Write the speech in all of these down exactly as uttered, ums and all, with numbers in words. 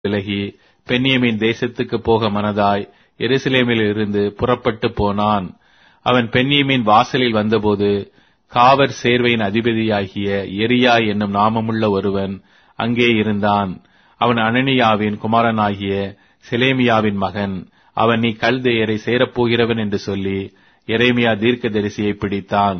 விலகி பென்யமீன் தேசத்துக்கு போக மனதாய் எருசலேமில் இருந்து புறப்பட்டு போனான். அவன் பென்யமீன் வாசலில் வந்தபோது காவற் சேர்வையின் அதிபதியாகிய எரியா என்னும் நாமமுள்ள ஒருவன் அங்கே இருந்தான். அவன் அனனியாவின் குமாரனாகிய செலேமியாவின் மகன். அவன், நீ கல்தேயரை சேரப்போகிறவன் என்று சொல்லி எரேமியா தீர்க்கதரிசியை பிடித்தான்.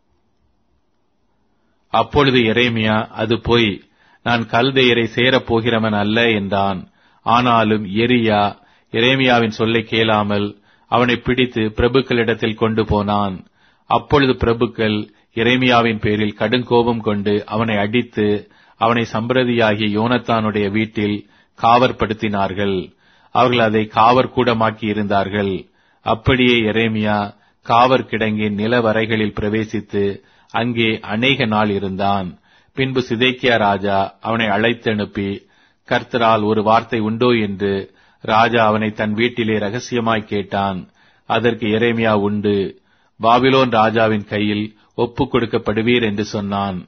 அப்பொழுது எரேமியா, அது பொய், நான் கல்தேயரை சேரப்போகிறவன் அல்ல என்றான். ஆனாலும் எரியா எரேமியாவின் சொல்லை கேளாமல் அவனை பிடித்து பிரபுக்களிடத்தில் கொண்டு போனான். அப்பொழுது பிரபுக்கள் எரேமியாவின் பேரில் கடுங்கோபம் கொண்டு அவனை அடித்து அவனை சம்பிரதியாகிய யோனத்தானுடைய வீட்டில் காவற்படுத்தினார்கள். அவர்கள் அதை காவற்கூடமாக்கி இருந்தார்கள். அப்படியே எரேமியா காவற் கிடங்கின் நிலவரைகளில் பிரவேசித்து அங்கே அநேக நாள் இருந்தான். பின்பு சிதேக்கியா ராஜா அவனை அழைத்தனுப்பி, கர்த்தரால் ஒரு வார்த்தை உண்டோ என்று ராஜா அவனை தன் வீட்டிலே ரகசியமாய் கேட்டான். அதற்கு எரேமியா, உண்டு, பாபிலோன் ராஜாவின் கையில் ஒப்புக் கொடுக்கப்படுவீர் என்று சொன்னான்.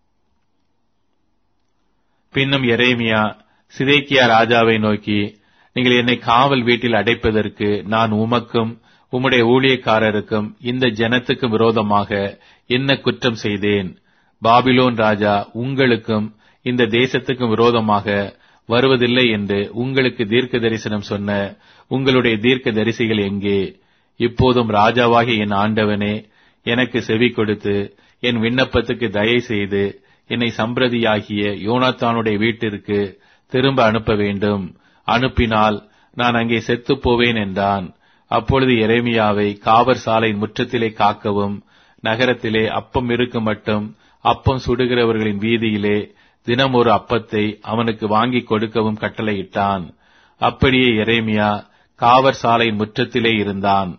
பின்னும் எரேமியா சிதேக்கியா ராஜாவை நோக்கி, நீங்கள் என்னை காவல் வீட்டில் அடைப்பதற்கு நான் உமக்கும் உம்முடைய ஊழியக்காரருக்கும் இந்த ஜனத்துக்கு விரோதமாக என்ன குற்றம் செய்தேன்? பாபிலோன் ராஜா உங்களுக்கும் இந்த தேசத்துக்கும் விரோதமாக வருவதில்லை என்று உங்களுக்கு தீர்க்க தரிசனம் சொன்ன உங்களுடைய தீர்க்க தரிசிகள் எங்கே? இப்போதும் ராஜாவாகிய என் ஆண்டவனே, எனக்கு செவி கொடுத்து என் விண்ணப்பத்துக்கு தயை செய்து என்னை சம்பிரதியாகிய யோனாத்தானுடைய வீட்டிற்கு திரும்ப அனுப்ப வேண்டும். அனுப்பினால் நான் அங்கே செத்துப் போவேன் என்றான். அப்பொழுது எரேமியாவை காவற் சாலையின் முற்றத்திலே காக்கவும், நகரத்திலே அப்பம் இருக்கும் மட்டும் அப்பம் சுடுகிறவர்களின் வீதியிலே தினம் ஒரு அப்பத்தை அவனுக்கு வாங்கிக் கொடுக்கவும் கட்டளையிட்டான். அப்படியே எரேமியா காவற் சாலையின் முற்றத்திலே இருந்தான்.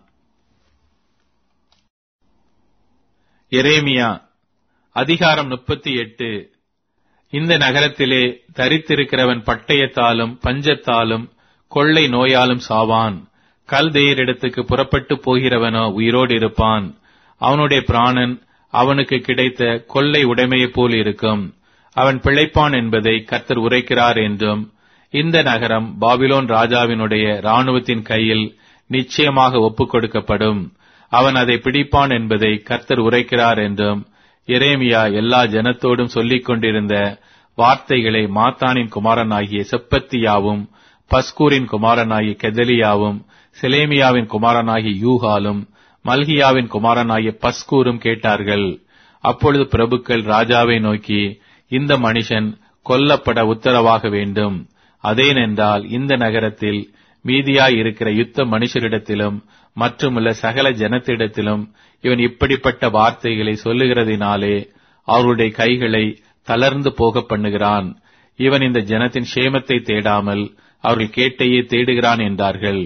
எரேமியா அதிகாரம் முப்பத்தி எட்டு. இந்த நகரத்திலே தரித்திருக்கிறவன் பட்டயத்தாலும் பஞ்சத்தாலும் கொள்ளை நோயாலும் சாவான். கல்தேயரிடத்துக்கு புறப்பட்டு போகிறவனோ உயிரோடு இருப்பான். அவனுடைய பிராணன் அவனுக்கு கிடைத்த கொள்ளை உடைமையைப் போல் இருக்கும். அவன் பிழைப்பான் என்பதை கர்த்தர் உரைக்கிறார் என்றும், இந்த நகரம் பாபிலோன் ராஜாவினுடைய இராணுவத்தின் கையில் நிச்சயமாக ஒப்புக் கொடுக்கப்படும். அவன் அதை பிடிப்பான் என்பதை கர்த்தர் உரைக்கிறார் என்றும் எரேமியா எல்லா ஜனத்தோடும் சொல்லிக் கொண்டிருந்த வார்த்தைகளை மாத்தானின் குமாரனாகிய செப்பத்தியாவும் பஸ்கூரின் குமாரனாகிய கெதலியாவும் செலேமியாவின் குமாரனாகிய யூகாலும் மல்கியாவின் குமாரனாகிய பஸ்கூரும் கேட்டார்கள். அப்பொழுது பிரபுக்கள் ராஜாவை நோக்கி, இந்த மனுஷன் கொல்லப்பட உத்தரவாக வேண்டும். அதேனென்றால் இந்த நகரத்தில் மீதியாய் இருக்கிற யுத்த மனுஷரிடத்திலும் மற்றுமுள்ள சகல ஜனத்திடத்திலும் இவன் இப்படிப்பட்ட வார்த்தைகளை சொல்லுகிறதினாலே அவருடைய கைகளை தளர்ந்து போக பண்ணுகிறான். இவன் இந்த ஜனத்தின் சேமத்தை தேடாமல் அவர்கள் கேட்டையே தேடுகிறான் என்றார்கள்.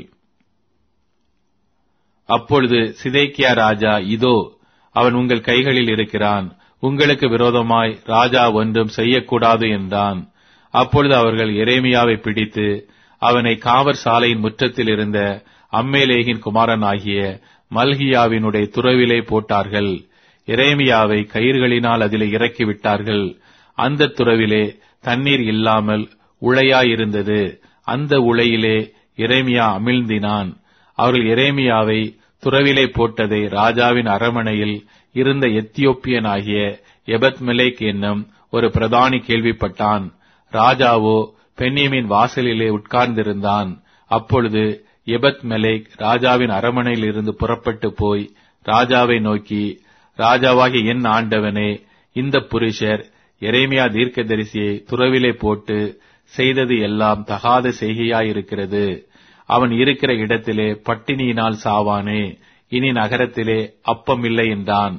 அப்பொழுது சிதேக்கியா ராஜா, இதோ அவன் உங்கள் கைகளில் இருக்கிறான், உங்களுக்கு விரோதமாய் ராஜா ஒன்றும் செய்யக்கூடாது என்றான். அப்பொழுது அவர்கள் எரேமியாவை பிடித்து அவனை காவற் சாலையின் முற்றத்தில் இருந்த அம்மேலேகின் குமாரனாகிய மல்கியாவினுடைய துறவிலே போட்டார்கள். எரேமியாவை கயிறுகளினால் அதிலே இறக்கிவிட்டார்கள். அந்த துறவிலே தண்ணீர் இல்லாமல் உளையாயிருந்தது. அந்த உளையிலே எரேமியா அமிழ்ந்தினான். அவர்கள் எரேமியாவை துறவிலே போட்டதை ராஜாவின் அரமனையில் இருந்த எத்தியோப்பியனாகிய எபத்மெலேக் என்னும் ஒரு பிரதானி கேள்விப்பட்டான். ராஜாவோ பென்யமீன் வாசலிலே உட்கார்ந்திருந்தான். அப்பொழுது எபத்மெலேக் ராஜாவின் அரமனையில் இருந்து புறப்பட்டு போய் ராஜாவை நோக்கி, ராஜாவாகிய என் ஆண்டவனே, இந்த புருஷர் எரேமியா தீர்க்கதரிசியை துறவிலே போட்டு செய்தது எல்லாம் தகாத செய்கையாயிருக்கிறது. அவன் இருக்கிற இடத்திலே பட்டினியினால் சாவானே, இனி நகரத்திலே அப்பம் இல்லை என்றான்.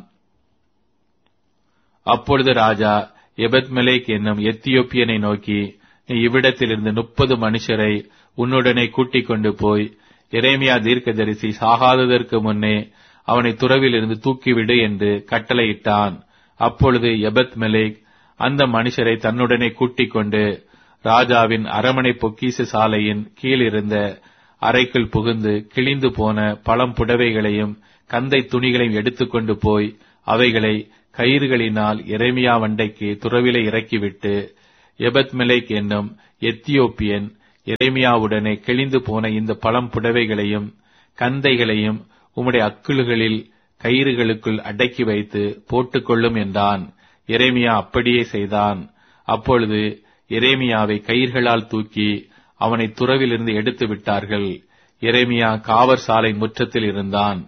அப்பொழுது ராஜா எபத்மெலேக் என்னும் எத்தியோப்பியனை நோக்கி, நீ இவ்விடத்திலிருந்து முப்பது மனுஷரை உன்னுடனே கூட்டிக் கொண்டு போய் எரேமியா தீர்க்கதரிசி சாகாததற்கு முன்னே அவனை துறவிலிருந்து தூக்கிவிடு என்று கட்டளையிட்டான். அப்பொழுது எபத்மெலேக் அந்த மனுஷரை தன்னுடனே கூட்டிக் கொண்டு ராஜாவின் அரமனை பொக்கிஷ சாலையின் கீழ் இருந்த அறைக்குள் புகுந்து கிழிந்து போன பழம் புடவைகளையும் கந்தை துணிகளையும் எடுத்துக்கொண்டு போய் அவைகளை கயிறுகளினால் எரேமியா வண்டைக்கு துறவிலே இறக்கிவிட்டு, எபத்மெலேக் என்னும் எத்தியோப்பியன் எரேமியாவுடனே கிழிந்து போன இந்த பழம் புடவைகளையும் கந்தைகளையும் உம்முடைய அக்குள்களில் கயிறுகளுக்குள் அடக்கி வைத்து போட்டுக்கொள்ளும் என்றான். எரேமியா அப்படியே செய்தான். அப்பொழுது எரேமியாவை கயிர்களால் தூக்கி அவனை துறவிலிருந்து எடுத்து விட்டார்கள். எரேமியா காவற் சாலை முற்றத்தில் இருந்தான்.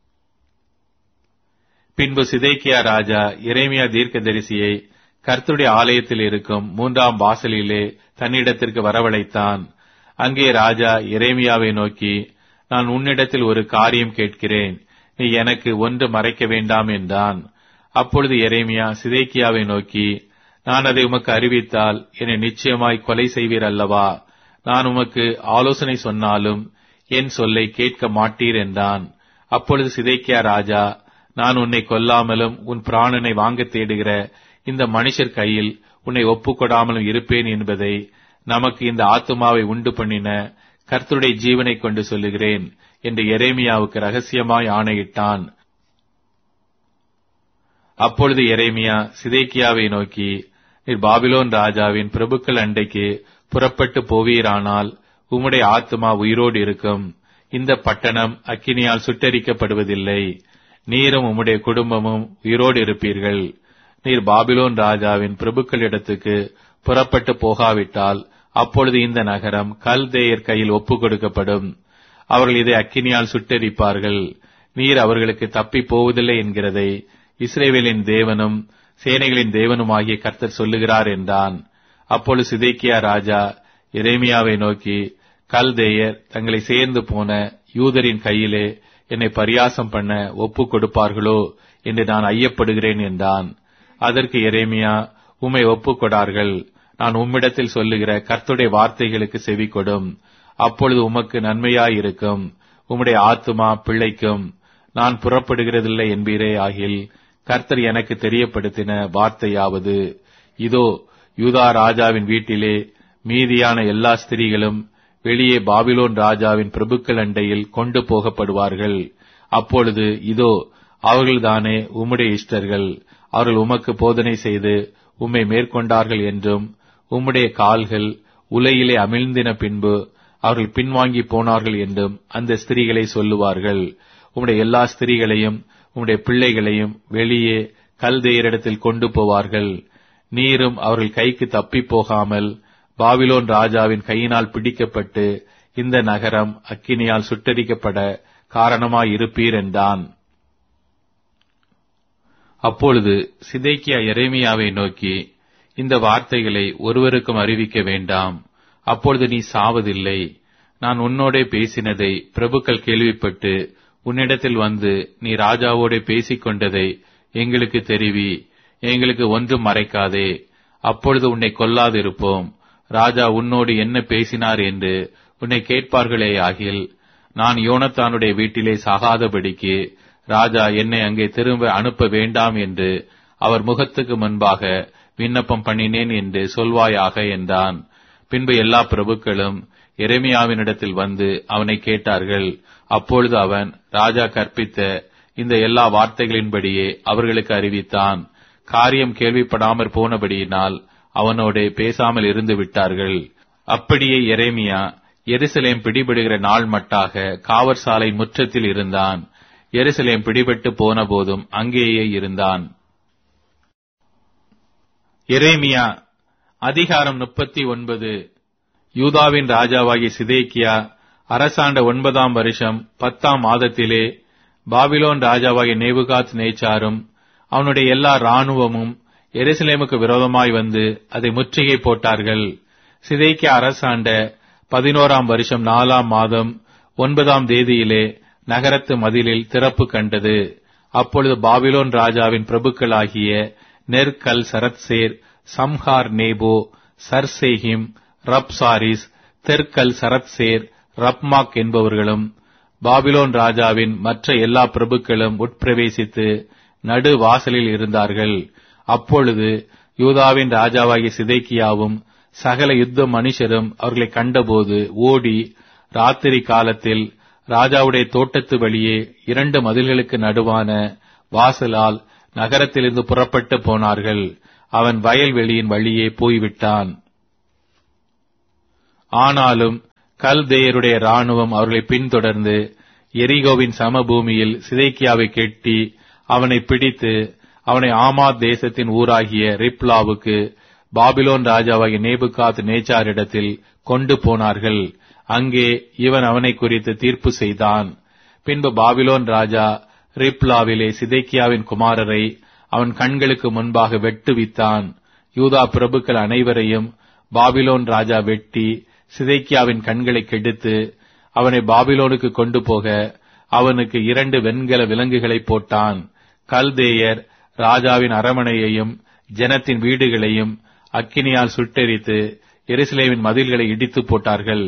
பின்பு சிதேக்கியா ராஜா எரேமியா தீர்க்கதரிசியை கர்த்தருடைய ஆலயத்தில் இருக்கும் மூன்றாம் வாசலிலே தன்னிடத்திற்கு வரவழைத்தான். அங்கே ராஜா எரேமியாவை நோக்கி, நான் உன்னிடத்தில் ஒரு காரியம் கேட்கிறேன், நீ எனக்கு ஒன்று மறைக்க வேண்டாம் என்றான். அப்பொழுது எரேமியா சிதேக்கியாவை நோக்கி, நான் அதை உமக்கு அறிவித்தால் என்னை நிச்சயமாய் கொலை செய்வீர் அல்லவா? நான் உமக்கு ஆலோசனை சொன்னாலும் என் சொல்லை கேட்க மாட்டீர் என்றான். அப்பொழுது சிதேக்கியா ராஜா, நான் உன்னை கொல்லாமலும் உன் பிராணனை வாங்க தேடுகிற இந்த மனுஷர் கையில் உன்னை ஒப்புக்கொடாமலும் இருப்பேன் என்பதை நமக்கு இந்த ஆத்துமாவை உண்டு பண்ணின கர்த்தருடைய ஜீவனை கொண்டு சொல்லுகிறேன் என்று எரேமியாவுக்கு ரகசியமாய் ஆணையிட்டான். அப்பொழுது எரேமியா சிதேக்கியாவை நோக்கி, நீர் பாபிலோன் ராஜாவின் பிரபுக்கள் அண்டைக்கு புறப்பட்டு போவீரானால் உம்முடைய ஆத்துமா உயிரோடு இருக்கும். இந்த பட்டணம் அக்கினியால் சுட்டரிக்கப்படுவதில்லை. நீரும் உம்முடைய குடும்பமும் உயிரோடு இருப்பீர்கள். நீர் பாபிலோன் ராஜாவின் பிரபுக்களிடத்துக்கு புறப்பட்டு போகாவிட்டால் அப்பொழுது இந்த நகரம் கல்தேயர் கையில் ஒப்புக் கொடுக்கப்படும். அவர்கள் இதை அக்கினியால் சுட்டரிப்பார்கள். நீர் அவர்களுக்கு தப்பி போவதில்லை என்கிறதை இஸ்ரவேலின் தேவனும் சேனைகளின் தேவனுமாகிய கர்த்தர் சொல்லுகிறார் என்றான். அப்பொழுது சிதேக்கியா ராஜா எரேமியாவை நோக்கி, கல்தேயர் தங்களை சேர்ந்து போன யூதரின் கையிலே என்னை பரியாசம் பண்ண ஒப்புக் கொடுப்பார்களோ என்று நான் ஐயப்படுகிறேன் என்றான். அதற்கு எரேமியா, உம்மை ஒப்புக்கொடார்கள். நான் உம்மிடத்தில் சொல்லுகிற கர்த்தருடைய வார்த்தைகளுக்கு செவி கொடும். அப்பொழுது உமக்கு நன்மையாயிருக்கும், உம்முடைய ஆத்துமா பிழைக்கும். நான் புறப்படுகிறதில்லை என்பீரே ஆகில் கர்த்தர் எனக்கு தெரியப்படுத்தின வார்த்தையாவது, இதோ யூதா ராஜாவின் வீட்டிலே மீதியான எல்லா ஸ்திரீகளும் வெளியே பாபிலோன் ராஜாவின் பிரபுக்கள் அண்டையில் கொண்டு போகப்படுவார்கள். அப்பொழுது இதோ அவர்கள்தானே உம்முடைய இஷ்டர்கள். அவர்கள் உமக்கு போதனை செய்து உம்மை மேற்கொண்டார்கள் என்றும் உம்முடைய கால்கள் உலையிலே அமிழ்ந்தின பின்பு அவர்கள் பின்வாங்கி போனார்கள் என்றும் அந்த ஸ்திரீகளை சொல்லுவார்கள். உம்முடைய எல்லா ஸ்திரீகளையும் உம்முடைய பிள்ளைகளையும் வெளியே கல்தேயரிடத்தில் கொண்டு போவார்கள். நீரும் அவர்கள் கைக்கு தப்பி போகாமல் பாபிலோன் ராஜாவின் கையினால் பிடிக்கப்பட்டு இந்த நகரம் அக்கினியால் சுட்டரிக்கப்பட காரணமாயிருப்பீர் என்றான். அப்பொழுது சிதேக்கியா எரேமியாவை நோக்கி, இந்த வார்த்தைகளை ஒருவருக்கும் அறிவிக்க வேண்டாம். அப்பொழுது நீ சாவதில்லை. நான் உன்னோடே பேசினதை பிரபுக்கள் கேள்விப்பட்டு உன்னிடத்தில் வந்து நீ ராஜாவோடே பேசிக் கொண்டதை எங்களுக்கு தெரிவி, எங்களுக்கு ஒன்றும் மறைக்காதே. அப்பொழுது உன்னை கொல்லாதிருப்போம். ராஜா உன்னோடு என்ன பேசினார் என்று உன்னை கேட்பார்களே ஆகில் நான் யோனத்தானுடைய வீட்டிலே சாகாதபடிக்கு ராஜா என்னை அங்கே திரும்ப அனுப்ப வேண்டாம் என்று அவர் முகத்துக்கு முன்பாக விண்ணப்பம் பண்ணினேன் என்று சொல்வாயாக என்றான். பின்பு எல்லா பிரபுக்களும் எரேமியாவினிடத்தில் வந்து அவனை கேட்டார்கள். அப்பொழுது அவன் ராஜா கற்பித்த இந்த எல்லா வார்த்தைகளின்படியே அவர்களுக்கு அறிவித்தான். காரியம் கேள்விப்படாமற் போனபடியினால் அவனோடே பேசாமல் இருந்து விட்டார்கள். அப்படியே எரேமியா எருசலேம் பிடிபடுகிற நாள் மட்டாக காவற் சாலை முற்றத்தில் இருந்தான். எருசலேம் பிடிபட்டு போன போதும் அங்கேயே இருந்தான். எரேமியா அதிகாரம் முப்பத்தி ஒன்பது. யூதாவின் ராஜாவாகிய சிதேக்கியா அரசாண்ட ஒன்பதாம் வருஷம் பத்தாம் மாதத்திலே பாபிலோன் ராஜாவாகிய நேபுகாத் நேச்சாரும் அவனுடைய எல்லா இராணுவமும் எருசலேமுக்கு விரோதமாய் வந்து அதை முற்றுகை போட்டார்கள். சிதேக்கியா அரசாண்ட பதினோராம் வருஷம் நாலாம் மாதம் ஒன்பதாம் தேதியிலே நகரத்து மதிலில் திறப்பு கண்டது. அப்பொழுது பாபிலோன் ராஜாவின் பிரபுக்களாகிய நெர்கல் சரத்சேர், சம்ஹார் நேபோ, சர்சேஹிம், ரப்சாரிஸ், தெர்கல் சரத்சேர், ரப்மாக் என்பவர்களும் பாபிலோன் ராஜாவின் மற்ற எல்லா பிரபுக்களும் உட்பிரவேசித்து நடு வாசலில் இருந்தார்கள். அப்பொழுது யூதாவின் ராஜாவாகிய சிதேக்கியாவும் சகல யுத்த மனுஷரும் அவர்களை கண்டபோது ஓடி ராத்திரி காலத்தில் ராஜாவுடைய தோட்டத்து வழியே இரண்டு மதில்களுக்கு நடுவான வாசலால் நகரத்திலிருந்து புறப்பட்டு போனார்கள். அவன் வயல்வெளியின் வழியே போய்விட்டான். ஆனாலும் கல்தேயருடைய இராணுவம் அவர்களை பின்தொடர்ந்து எரிகோவின் சமபூமியில் சிதேக்கியாவை கெட்டி அவனை பிடித்து அவனை ஆமாத் தேசத்தின் ஊராகிய ரிப்லாவுக்கு பாபிலோன் ராஜாவாகிய நேபுகாத் நேச்சாரிடத்தில் கொண்டு போனார்கள். அங்கே இவன் அவனை குறித்து தீர்ப்பு செய்தான். பின்பு பாபிலோன் ராஜா ரிப்லாவிலே சிதேக்கியாவின் குமாரரை அவன் கண்களுக்கு முன்பாக வெட்டுவித்தான். யூதா பிரபுக்கள் அனைவரையும் பாபிலோன் ராஜா வெட்டி சிதேக்கியாவின் கண்களை கெடுத்து அவனை பாபிலோனுக்கு கொண்டு போக அவனுக்கு இரண்டு வெண்கல விலங்குகளை போட்டான். கல்தேயர் ராஜாவின் அரமனையையும் ஜனத்தின் வீடுகளையும் அக்கினியால் சுட்டெரித்து எருசலேமின் மதில்களை இடித்து போட்டார்கள்.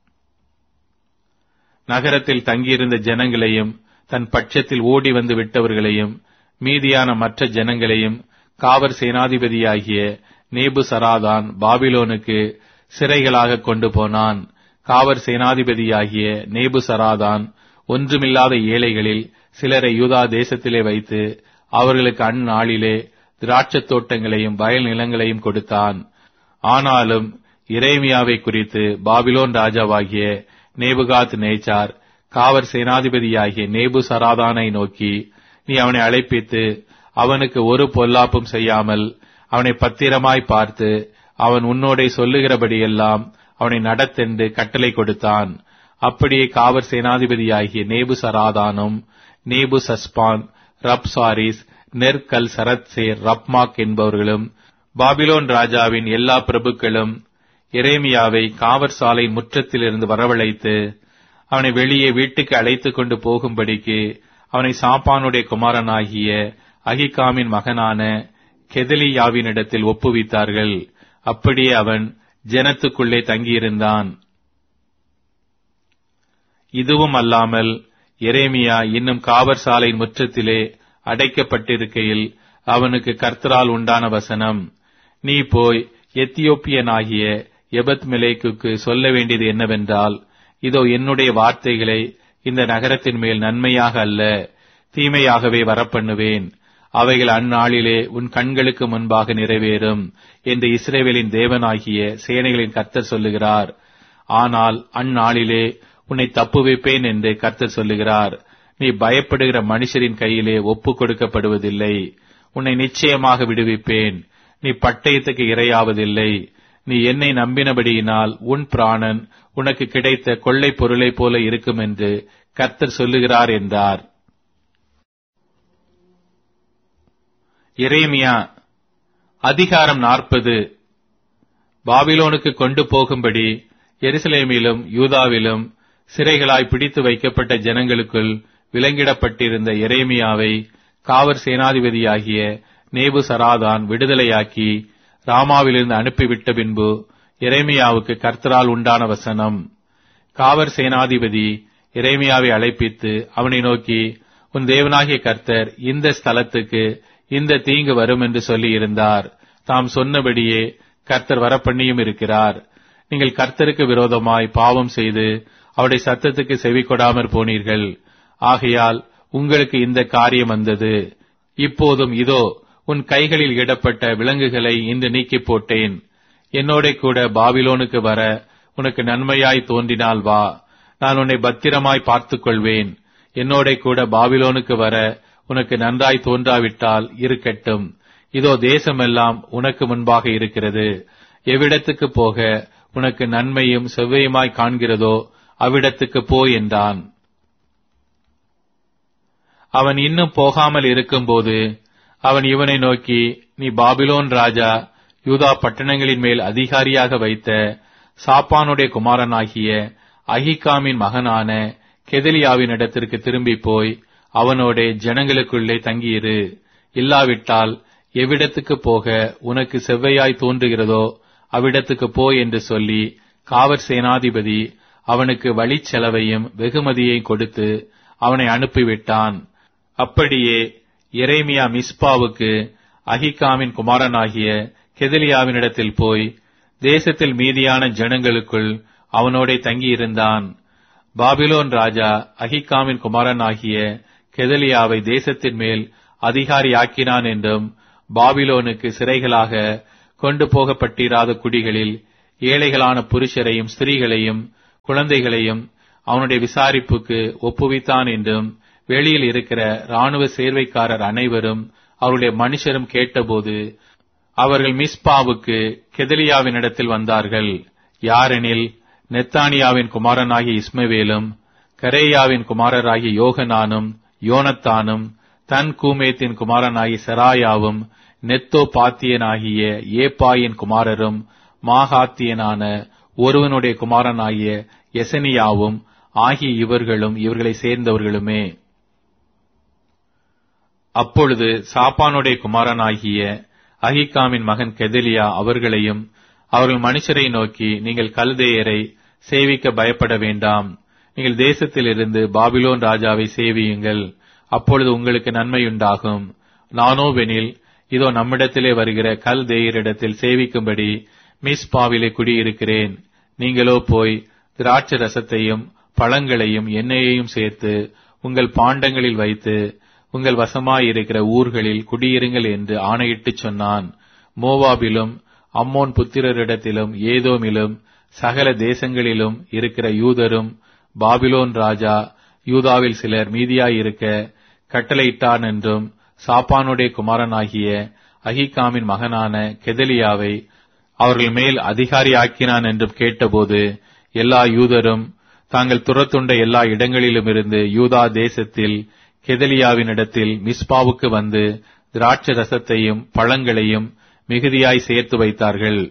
நகரத்தில் தங்கியிருந்த ஜனங்களையும் தன் பட்சத்தில் ஓடி வந்து விட்டவர்களையும் மீதியான மற்ற ஜனங்களையும் காவற் சேனாதிபதியாகிய நேபுசராதான் பாபிலோனுக்கு சிறைகளாக கொண்டு போனான். காவற் சேனாதிபதியாகிய நேபுசராதான் ஒன்றுமில்லாத ஏழைகளில் சிலரை யூதா தேசத்திலே வைத்து அவர்களுக்கு அந்நாளிலே திராட்சத் தோட்டங்களையும் வயல் நிலங்களையும் கொடுத்தான். ஆனாலும் எரேமியாவை குறித்து பாபிலோன் ராஜாவாகிய நேபுகாத் நேச்சார் காவற் சேனாதிபதியாகிய நேபுசராதானை நோக்கி, நீ அவனை அழைப்பித்து அவனுக்கு ஒரு பொல்லாப்பும் செய்யாமல் அவனை பத்திரமாய் பார்த்து அவன் உன்னோடே சொல்லுகிறபடியெல்லாம் அவனை நடத்தென்று கட்டளை கொடுத்தான். அப்படியே காவற் சேனாதிபதியாகிய நேபுசராதானும் நேபுசஸ்பான், ரப்சாரிஸ், நெர்கல் சரத்சேர், ரப்மாக் என்பவர்களும் பாபிலோன் ராஜாவின் எல்லா பிரபுக்களும் எரேமியாவை காவற் சாலை முற்றத்திலிருந்து வரவழைத்து அவனை வெளியே வீட்டுக்கு அழைத்துக் கொண்டு போகும்படிக்கு அவனை சாப்பானுடைய குமாரனாகிய அகிகாமின் மகனான கெதலியாவினிடத்தில் ஒப்புவித்தார்கள். அப்படியே அவன் ஜனத்துக்குள்ளே தங்கியிருந்தான். இதுவும் அல்லாமல் எரேமியா இன்னும் காவற் சாலை முற்றத்திலே அடைக்கப்பட்டிருக்கையில் அவனுக்கு கர்த்தரால் உண்டான வசனம், நீ போய் எத்தியோப்பியனாகிய எபத்மெலேக்குக்கு சொல்ல வேண்டியது என்னவென்றால், இதோ என்னுடைய வார்த்தைகளை இந்த நகரத்தின் மேல் நன்மையாக அல்ல தீமையாகவே வரப்பண்ணுவேன். அவைகள் அந்நாளிலே உன் கண்களுக்கு முன்பாக நிறைவேறும் என்று இஸ்ரவேலின் தேவனாகிய சேனைகளின் கர்த்தர் சொல்லுகிறார். ஆனால் அந்நாளிலே உன்னை தப்புவிப்பேன் என்று கர்த்தர் சொல்லுகிறார். நீ பயப்படுகிற மனுஷரின் கையிலே ஒப்புக் கொடுக்கப்படுவதில்லை. உன்னை நிச்சயமாக விடுவிப்பேன். நீ பட்டயத்துக்கு இரையாவதில்லை. நீ என்னை நம்பினபடியினால் உன் பிராணன் உனக்கு கிடைத்த கொள்ளை பொருளைப் போல இருக்கும் என்று கர்த்தர் சொல்லுகிறார் என்றார். எரேமியா அதிகாரம் நாற்பது. பாபிலோனுக்கு கொண்டு போகும்படி எருசலேமிலும் யூதாவிலும் சிறைகளாய் பிடித்து வைக்கப்பட்ட ஜனங்களுக்குள் விலங்கிடப்பட்டிருந்த எரேமியாவை காவற் சேனாதிபதியாகிய நேபுசராதான் விடுதலையாக்கி ராமாவிலிருந்து அனுப்பிவிட்ட பின்பு எரேமியாவுக்கு கர்த்தரால் உண்டான வசனம். காவற் சேனாதிபதி எரேமியாவை அழைப்பித்து அவனை நோக்கி, உன் தேவனாகிய கர்த்தர் இந்த ஸ்தலத்துக்கு இந்த தீங்கு வரும் என்று சொல்லி இருந்தார். தாம் சொன்னபடியே கர்த்தர் வரப்பண்ணியும் இருக்கிறார். நீங்கள் கர்த்தருக்கு விரோதமாய் பாவம் செய்து அவருடைய சத்தத்துக்கு செவி கொடாமற் போனீர்கள். ஆகையால் உங்களுக்கு இந்த காரியம் வந்தது. இப்போதும் இதோ உன் கைகளில் இடப்பட்ட விலங்குகளை இன்று நீக்கி போட்டேன். என்னோட கூட பாபிலோனுக்கு வர உனக்கு நன்மையாய் தோன்றினால் வா, நான் உன்னை பத்திரமாய் பார்த்துக் கொள்வேன். என்னோட கூட பாபிலோனுக்கு வர உனக்கு நன்றாய் தோன்றாவிட்டால் இருக்கட்டும். இதோ தேசமெல்லாம் உனக்கு முன்பாக இருக்கிறது. எவ்விடத்துக்கு போக உனக்கு நன்மையும் செவ்வையுமாய் காண்கிறதோ அவ்விடத்துக்கு போ என்றான். அவன் இன்னும் போகாமல் இருக்கும்போது அவன் இவனை நோக்கி, நீ பாபிலோன் ராஜா யூதா பட்டணங்களின் மேல் அதிகாரியாக வைத்த சாப்பானுடைய குமாரனாகிய அகிகாமின் மகனான கெதலியாவின் இடத்திற்கு திரும்பி போய் அவனோட ஜனங்களுக்குள்ளே தங்கியிரு. இல்லாவிட்டால் எவ்விடத்துக்கு போக உனக்கு செவ்வையாய் தோன்றுகிறதோ அவ்விடத்துக்கு போ என்று சொல்லி காவற் சேனாதிபதி அவனுக்கு வழிச் செலவையும் வெகுமதியையும் கொடுத்து அவனை அனுப்பிவிட்டான். அப்படியே எரேமியா மிஸ்பாவுக்கு அகிகாமின் குமாரனாகிய கெதலியாவினிடத்தில் போய் தேசத்தில் மீதியான ஜனங்களுக்குள் அவனோட தங்கியிருந்தான். பாபிலோன் ராஜா அகிகாமின் குமாரனாகிய கெதலியாவை தேசத்தின் மேல் அதிகாரியாக்கினான் என்றும் பாபிலோனுக்கு சிறைகளாக கொண்டு போகப்பட்டிராத குடிகளில் ஏழைகளான புருஷரையும் ஸ்திரீகளையும் குழந்தைகளையும் அவனுடைய விசாரிப்புக்கு ஒப்புவித்தான் என்றும் வெளியில் இருக்கிற இராணுவ சேர்வைக்காரர் அனைவரும் அவருடைய மனுஷரும் கேட்டபோது அவர்கள் மிஸ்பாவுக்கு கெதலியாவினிடத்தில் வந்தார்கள். யாரெனில் நெத்தானியாவின் குமாரனாகிய இஸ்மவேலும் கரேயாவின் குமாரராகிய யோகனானும் யோனத்தானும் தன் கூமேத்தின் குமாரனாகிய செராயாவும் நெத்தோ பாத்தியனாகிய ஏப்பாயின் குமாரரும் மாகாத்தியனான ஒருவனுடைய குமாரனாகிய எசனியாவும் ஆகிய இவர்களும் இவர்களை சேர்ந்தவர்களுமே. அப்பொழுது சாப்பானுடைய குமாரனாகிய அகிகாமின் மகன் கெதலியா அவர்களையும் அவர்கள் மனுஷரை நோக்கி, நீங்கள் கல்தேயரை சேவிக்க பயப்பட வேண்டாம். நீங்கள் தேசத்திலிருந்து பாபிலோன் ராஜாவை சேவியுங்கள். அப்பொழுது உங்களுக்கு நன்மையுண்டாகும். நானோவெனில் இதோ நம்மிடத்திலே வருகிற கல்தேயரிடத்தில் சேவிக்கும்படி மிஸ்பாவிலே குடியிருக்கிறேன். நீங்களோ போய் திராட்சை ரசத்தையும் பழங்களையும் எண்ணெயையும் சேர்த்து உங்கள் பாண்டங்களில் வைத்து உங்கள் வசமாயிருக்கிற ஊர்களில் குடியிருங்கள் என்று ஆணையிட்டுச் சொன்னான். மோவாபிலும் அம்மோன் புத்திரரிடத்திலும் ஏதோமிலும் சகல தேசங்களிலும் இருக்கிற யூதரும் பாபிலோன் ராஜா யூதாவில் சிலர் மீதியாயிருக்க கட்டளையிட்டான் என்றும் சாப்பானுடைய குமாரனாகிய அகிகாமின் மகனான கெதலியாவை அவர்கள் மேல் அதிகாரியாக்கினான் என்றும் கேட்டபோது எல்லா யூதரும் தாங்கள் துரத்துண்ட எல்லா இடங்களிலுமிருந்து யூதா தேசத்தில் கெதலியாவினிடத்தில் மிஸ்பாவுக்கு வந்து திராட்சை ரசத்தையும் பழங்களையும் மிகுதியாய் சேர்த்து வைத்தார்கள்.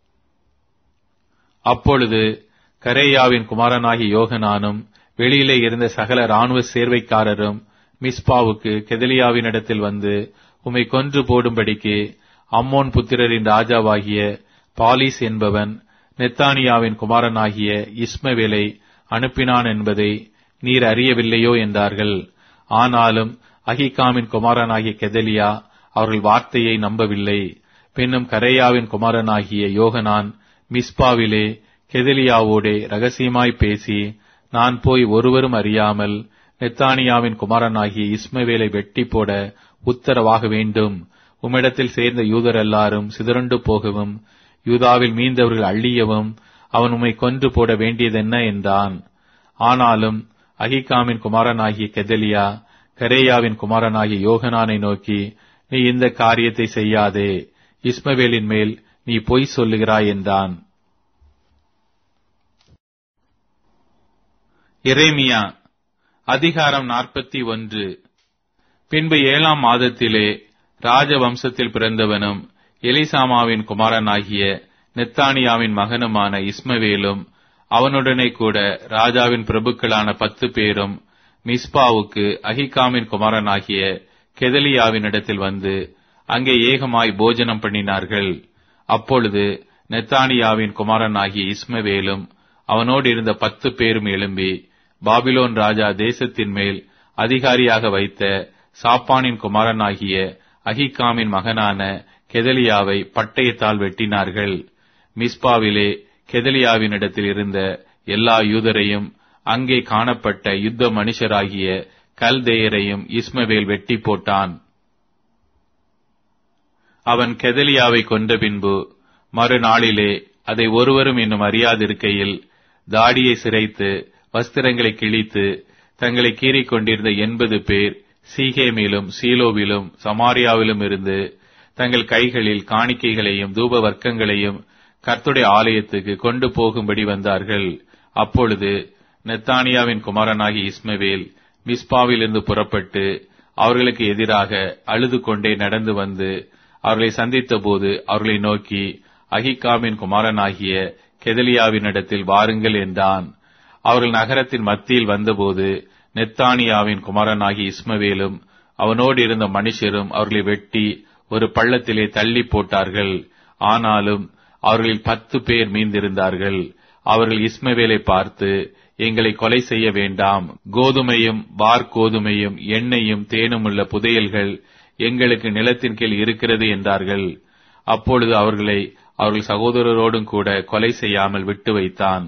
அப்பொழுது கரேயாவின் குமாரனாகிய யோகனானும் வெளியிலே இருந்த சகல இராணுவ சேர்வைக்காரரும் மிஸ்பாவுக்கு கெதலியாவினிடத்தில் வந்து, உம்மை கொன்று போடும்படிக்கு அம்மோன் புத்திரரின் ராஜாவாகிய பாலிஸ் என்பவன் நெத்தானியாவின் குமாரனாகிய இஸ்மவேலை அனுப்பினான் என்பதை நீர் அறியவில்லையோ என்றார்கள். ஆனாலும் அகிகாமின் குமாரனாகிய கெதலியா அவர்கள் வார்த்தையை நம்பவில்லை. பின்னும் கரேயாவின் குமாரனாகிய யோகனான் மிஸ்பாவிலே கெதலியாவோடே ரகசியமாய் பேசி, நான் போய் ஒருவரும் அறியாமல் நெத்தானியாவின் குமாரனாகிய இஸ்மவேலை வெட்டி போட உத்தரவாக வேண்டும். உம்மிடத்தில் சேர்ந்த யூதர் எல்லாரும் சிதறண்டு போகவும் யூதாவில் மீந்தவர்கள் அழியவும் அவன் உம்மை கொன்று போட வேண்டியதென்ன என்றான். ஆனாலும் அகிகாமின் குமாரனாகிய கெதலியா கரேயாவின் குமாரனாகிய யோகனானை நோக்கி, நீ இந்த காரியத்தை செய்யாதே, இஸ்மவேலின் மேல் நீ பொய் சொல்லுகிறாய் என்றான். எரேமியா அதிகாரம் நாற்பத்தி ஒன்று. பின்பு ஏழாம் மாதத்திலே ராஜவம்சத்தில் பிறந்தவனும் எலிசாமாவின் குமாரனாகிய நெத்தானியாவின் மகனுமான இஸ்மவேலும் அவனுடனே கூட ராஜாவின் பிரபுக்களான பத்து பேரும் மிஸ்பாவுக்கு அகிகாமின் குமாரனாகிய கெதலியாவினிடத்தில் வந்து அங்கே ஏகமாய் போஜனம் பண்ணினார்கள். அப்பொழுது நெத்தானியாவின் குமாரனாகிய இஸ்மவேலும் அவனோடு இருந்த பத்து பேரும் எழும்பி பாபிலோன் ராஜா தேசத்தின் மேல் அதிகாரியாக வைத்த சாப்பானின் குமாரனாகிய அகிகாமின் மகனான கெதலியாவை பட்டயத்தால் வெட்டினார்கள். மிஸ்பாவிலே கெதலியாவினிடத்தில் இருந்த எல்லா யூதரையும் அங்கே காணப்பட்ட யுத்த மனுஷராகிய கல்தேயரையும் இஸ்மவேல் வெட்டி போட்டான். அவன் கெதலியாவை கொன்ற பின்பு மறுநாளிலே அதை ஒருவரும் இன்னும் அறியாதிருக்கையில் தாடியை சிரைத்து வஸ்திரங்களை கிழித்து தங்களை கீறிக் கொண்டிருந்த எண்பது பேர் சீகேமிலும் சீலோவிலும் சமாரியாவிலும் இருந்து தங்கள் கைகளில் காணிக்கைகளையும் தூப வர்க்கங்களையும் கர்த்தருடைய ஆலயத்துக்கு கொண்டு போகும்படி வந்தார்கள். அப்பொழுது நெத்தானியாவின் குமாரனாகிய இஸ்மவேல் மிஸ்பாவிலிருந்து புறப்பட்டு அவர்களுக்கு எதிராக அழுது கொண்டே நடந்து வந்து அவர்களை சந்தித்த போது அவர்களை நோக்கி, அகிகாமின் குமாரனாகிய கெதலியாவினிடத்தில் வாருங்கள் என்றான். அவர்கள் நகரத்தின் மத்தியில் வந்தபோது நெத்தானியாவின் குமாரனாகிய இஸ்மவேலும் அவனோடு இருந்த மனுஷரும் அவர்களை வெட்டி ஒரு பள்ளத்திலே தள்ளி போட்டார்கள். ஆனாலும் அவர்களில் பத்து பேர் மீந்திருந்தார்கள். அவர்கள் இஸ்மவேலை பார்த்து, எங்களை கொலை செய்ய வேண்டாம், கோதுமையும் வார்கோதுமையும் எண்ணெயும் தேனும் உள்ள புதையல்கள் எங்களுக்கு நிலத்தின் கீழ் இருக்கிறது என்றார்கள். அப்பொழுது அவர்களை அவர்கள் சகோதரரோடும் கூட கொலை செய்யாமல் விட்டு வைத்தான்.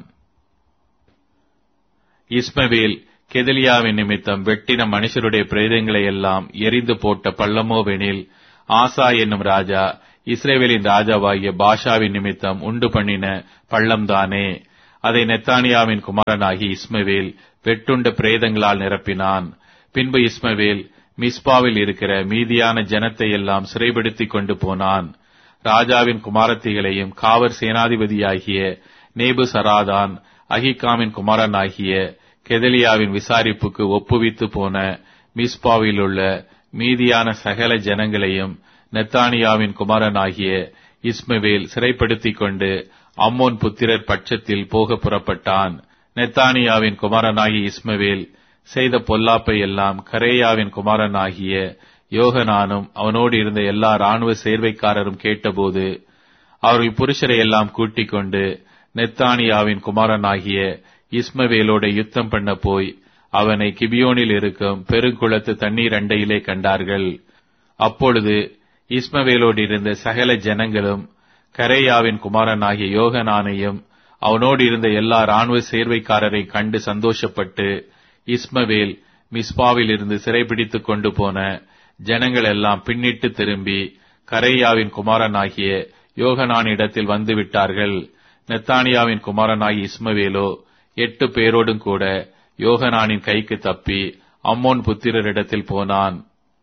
இஸ்மவேல் கெதலியாவின் நிமித்தம் வெட்டின மனுஷருடைய பிரேதங்களை எல்லாம் எரிந்து போட்ட பள்ளமோவெனில் ஆசா என்னும் ராஜா இஸ்ரவேலின் ராஜாவாகிய பாஷாவின் நிமித்தம் உண்டு பண்ணின பள்ளம்தானே. அதை நெத்தானியாவின் குமாரனாகி இஸ்மவேல் வெட்டுண்ட பிரேதங்களால் நிரப்பினான். பின்பு இஸ்மவேல் மிஸ்பாவில் இருக்கிற மீதியான ஜனத்தை எல்லாம் சிறைப்படுத்திக் கொண்டு போனான். ராஜாவின் குமாரத்திகளையும் காவற் சேனாதிபதியாகிய நேபுசராதான் அகிகாமின் குமாரனாகிய கெதலியாவின் விசாரிப்புக்கு ஒப்புவித்து போன மிஸ்பாவில் உள்ள மீதியான சகல ஜனங்களையும் நெத்தானியாவின் குமாரனாகிய இஸ்மவேல் சிறைப்படுத்திக் கொண்டு அம்மோன் புத்திரர் பட்சத்தில் போக புறப்பட்டான். நெத்தானியாவின் குமாரனாகிய இஸ்மவேல் செய்த பொல்லாப்பை எல்லாம் கரேயாவின் குமாரனாகிய யோகனானும் அவனோடு இருந்த எல்லா இராணுவ சேர்வைக்காரரும் கேட்டபோது அவர்கள் புருஷரை எல்லாம் கூட்டிக் கொண்டு நெத்தானியாவின் குமாரனாகிய இஸ்மவேலோட யுத்தம் பண்ண போய் அவனை கிபியோனில் இருக்கும் பெருங்குளத்து தண்ணீர் அண்டையிலே கண்டார்கள். அப்பொழுது இஸ்மவேலோடு இருந்த சகல ஜனங்களும் கரேயாவின் குமாரனாகிய யோகனானையும் அவனோடு இருந்த எல்லா இராணுவ சேர்வைக்காரரை கண்டு சந்தோஷப்பட்டு இஸ்மவேல் மிஸ்பாவில் இருந்து சிறைபிடித்துக் கொண்டு போன ஜனங்கள் எல்லாம் பின்னிட்டு திரும்பி கரேயாவின் குமாரனாகிய யோகனானிடத்தில் வந்து விட்டார்கள். நெத்தானியாவின் குமாரனாகிய இஸ்மவேலோ எட்டு பேரோடும் கூட யோகனானின் கைக்கு தப்பி அம்மோன் புத்திரரிடத்தில் போனான்.